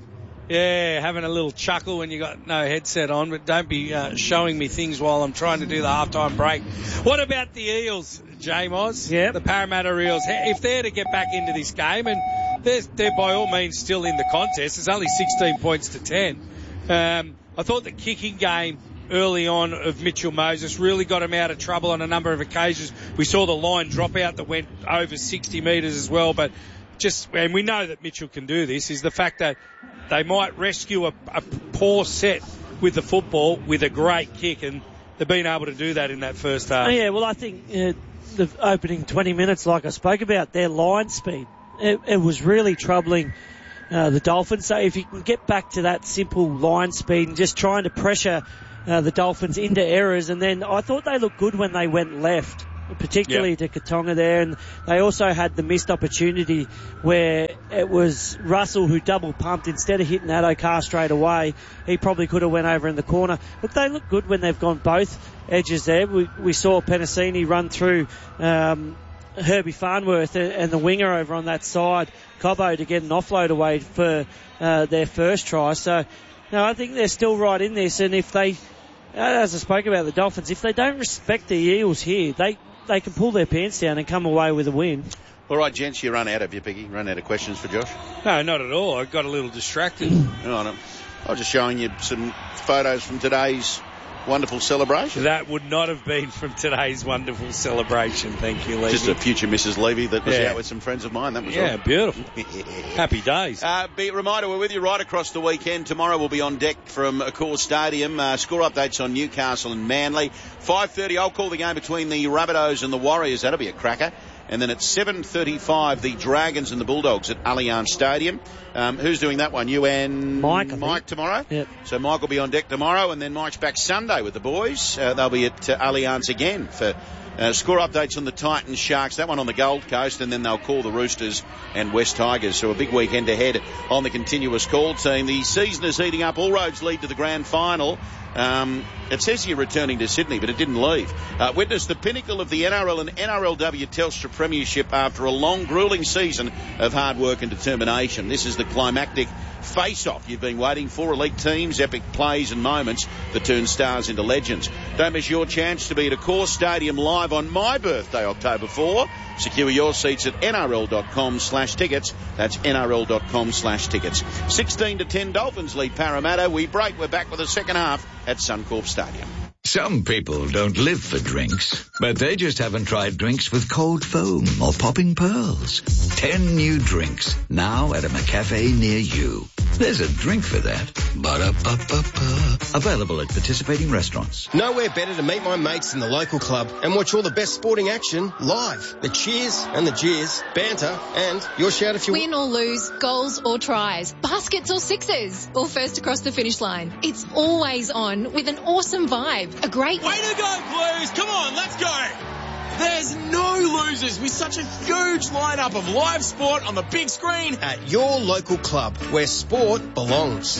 Yeah, having a little chuckle when you got no headset on, but don't be uh, showing me things while I'm trying to do the halftime break. What about the Eels, J-Moz? Yeah. The Parramatta Eels. If they're to get back into this game, and they're, they're by all means still in the contest, it's only sixteen points to ten. Um, I thought the kicking game early on of Mitchell Moses really got him out of trouble on a number of occasions. We saw the line drop out that went over sixty metres as well, but just, and we know that Mitchell can do this, is the fact that they might rescue a, a poor set with the football with a great kick, and they've been able to do that in that first half. Oh, yeah, well, I think uh, the opening twenty minutes, like I spoke about, their line speed, it, it was really troubling uh, the Dolphins. So if you can get back to that simple line speed and just trying to pressure uh, the Dolphins into errors, and then I thought they looked good when they went left, particularly yep. to Katonga there, and they also had the missed opportunity where it was Russell who double pumped instead of hitting Addo-Carr straight away. He probably could have went over in the corner, but they look good when they've gone both edges there. We, we saw Penasini run through um, Herbie Farnworth and the winger over on that side, Cobbo, to get an offload away for uh, their first try. So no, I think they're still right in this, and if they, as I spoke about the Dolphins, if they don't respect the Eels here, they they can pull their pants down and come away with a win. All right, gents, you run out of you, Piggy. Run out of questions for Josh? No, not at all. I got a little distracted. I was just showing you some photos from today's wonderful celebration. That would not have been from today's wonderful celebration. Thank you, Levy. Just a future Missus Levy that was yeah. out with some friends of mine. That was yeah, all. beautiful. Happy days. Uh, be a reminder, we're with you right across the weekend. Tomorrow we'll be on deck from Accor Stadium. Uh, score updates on Newcastle and Manly. five thirty, I'll call the game between the Rabbitohs and the Warriors. That'll be a cracker. And then at seven thirty-five, the Dragons and the Bulldogs at Allianz Stadium. Um, who's doing that one? You and Mike, Mike tomorrow? Yep. So Mike will be on deck tomorrow, and then Mike's back Sunday with the boys. Uh, they'll be at uh, Allianz again for uh, score updates on the Titans, Sharks, that one on the Gold Coast, and then they'll call the Roosters and West Tigers. So a big weekend ahead on the continuous call team. The season is heating up. All roads lead to the grand final. Um, it says here returning to Sydney, but it didn't leave. Uh, witness the pinnacle of the N R L and N R L W Telstra Premiership after a long, gruelling season of hard work and determination. This is the climactic face-off you've been waiting for. Elite teams, epic plays and moments that turn stars into legends. Don't miss your chance to be at Accor Stadium live on my birthday, October fourth. Secure your seats at nrl.com slash tickets. That's nrl.com slash tickets. sixteen to ten Dolphins lead Parramatta. We break. We're back with the second half at Suncorp Stadium. Some people don't live for drinks, but they just haven't tried drinks with cold foam or popping pearls. Ten new drinks, now at a McCafe near you. There's a drink for that. Ba-da-ba-ba-ba. Available at participating restaurants. Nowhere better to meet my mates in the local club and watch all the best sporting action live. The cheers and the jeers, banter, and your shout if you win or lose, goals or tries, baskets or sixes, or first across the finish line. It's always on with an awesome vibe. A great way to go, Blues! Come on, let's go! There's no losers with such a huge lineup of live sport on the big screen at your local club where sport belongs.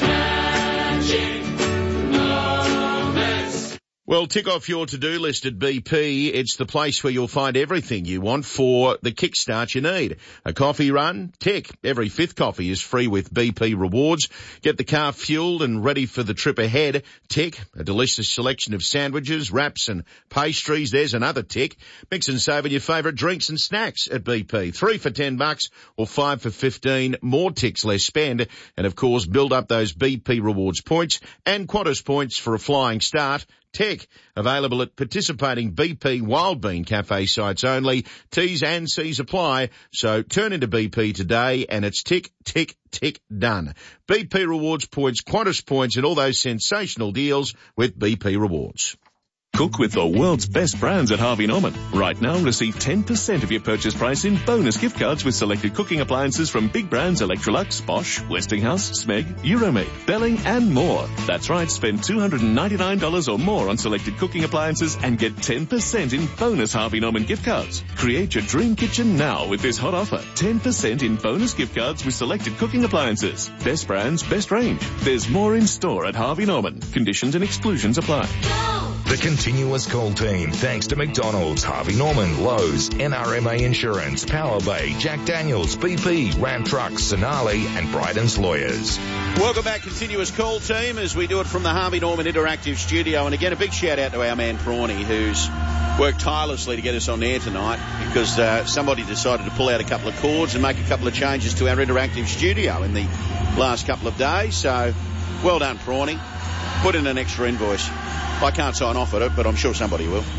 Well, tick off your to-do list at B P. It's the place where you'll find everything you want for the kickstart you need. A coffee run? Tick. Every fifth coffee is free with B P rewards. Get the car fueled and ready for the trip ahead? Tick. A delicious selection of sandwiches, wraps and pastries? There's another tick. Mix and save on your favourite drinks and snacks at B P. Three for ten bucks or five for fifteen. More ticks, less spend. And of course, build up those B P rewards points and Qantas points for a flying start. Tick. Available at participating B P Wild Bean Cafe sites only. T's and C's apply. So turn into B P today and it's tick, tick, tick done. B P Rewards points, Qantas points and all those sensational deals with B P Rewards. Cook with the world's best brands at Harvey Norman. Right now, receive ten percent of your purchase price in bonus gift cards with selected cooking appliances from big brands Electrolux, Bosch, Westinghouse, Smeg, Euromade, Belling, and more. That's right, spend two hundred ninety-nine dollars or more on selected cooking appliances and get ten percent in bonus Harvey Norman gift cards. Create your dream kitchen now with this hot offer. ten percent in bonus gift cards with selected cooking appliances. Best brands, best range. There's more in store at Harvey Norman. Conditions and exclusions apply. Go! The continuous call team, thanks to McDonald's, Harvey Norman, Lowe's, N R M A Insurance, Power Bay, Jack Daniels, B P, Ram Trucks, Sonali, and Bryden's Lawyers. Welcome back, continuous call team, as we do it from the Harvey Norman Interactive Studio. And again, a big shout out to our man Prawny, who's worked tirelessly to get us on air tonight, because uh, somebody decided to pull out a couple of cords and make a couple of changes to our interactive studio in the last couple of days. So, well done, Prawny. Put in an extra invoice. I can't sign off at it, but I'm sure somebody will.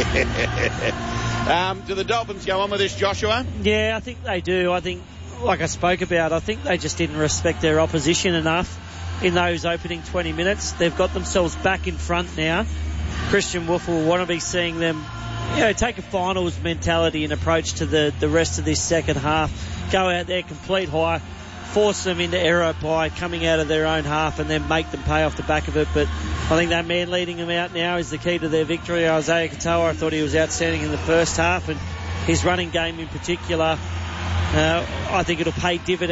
um, do the Dolphins go on with this, Joshua? Yeah, I think they do. I think, like I spoke about, I think they just didn't respect their opposition enough in those opening twenty minutes. They've got themselves back in front now. Christian Wolf will want to be seeing them, you know, take a finals mentality and approach to the, the rest of this second half. Go out there, complete high, force them into error by coming out of their own half, and then make them pay off the back of it. But I think that man leading them out now is the key to their victory. Isaiah Katoa, I thought he was outstanding in the first half, and his running game in particular, uh, I think it'll pay dividends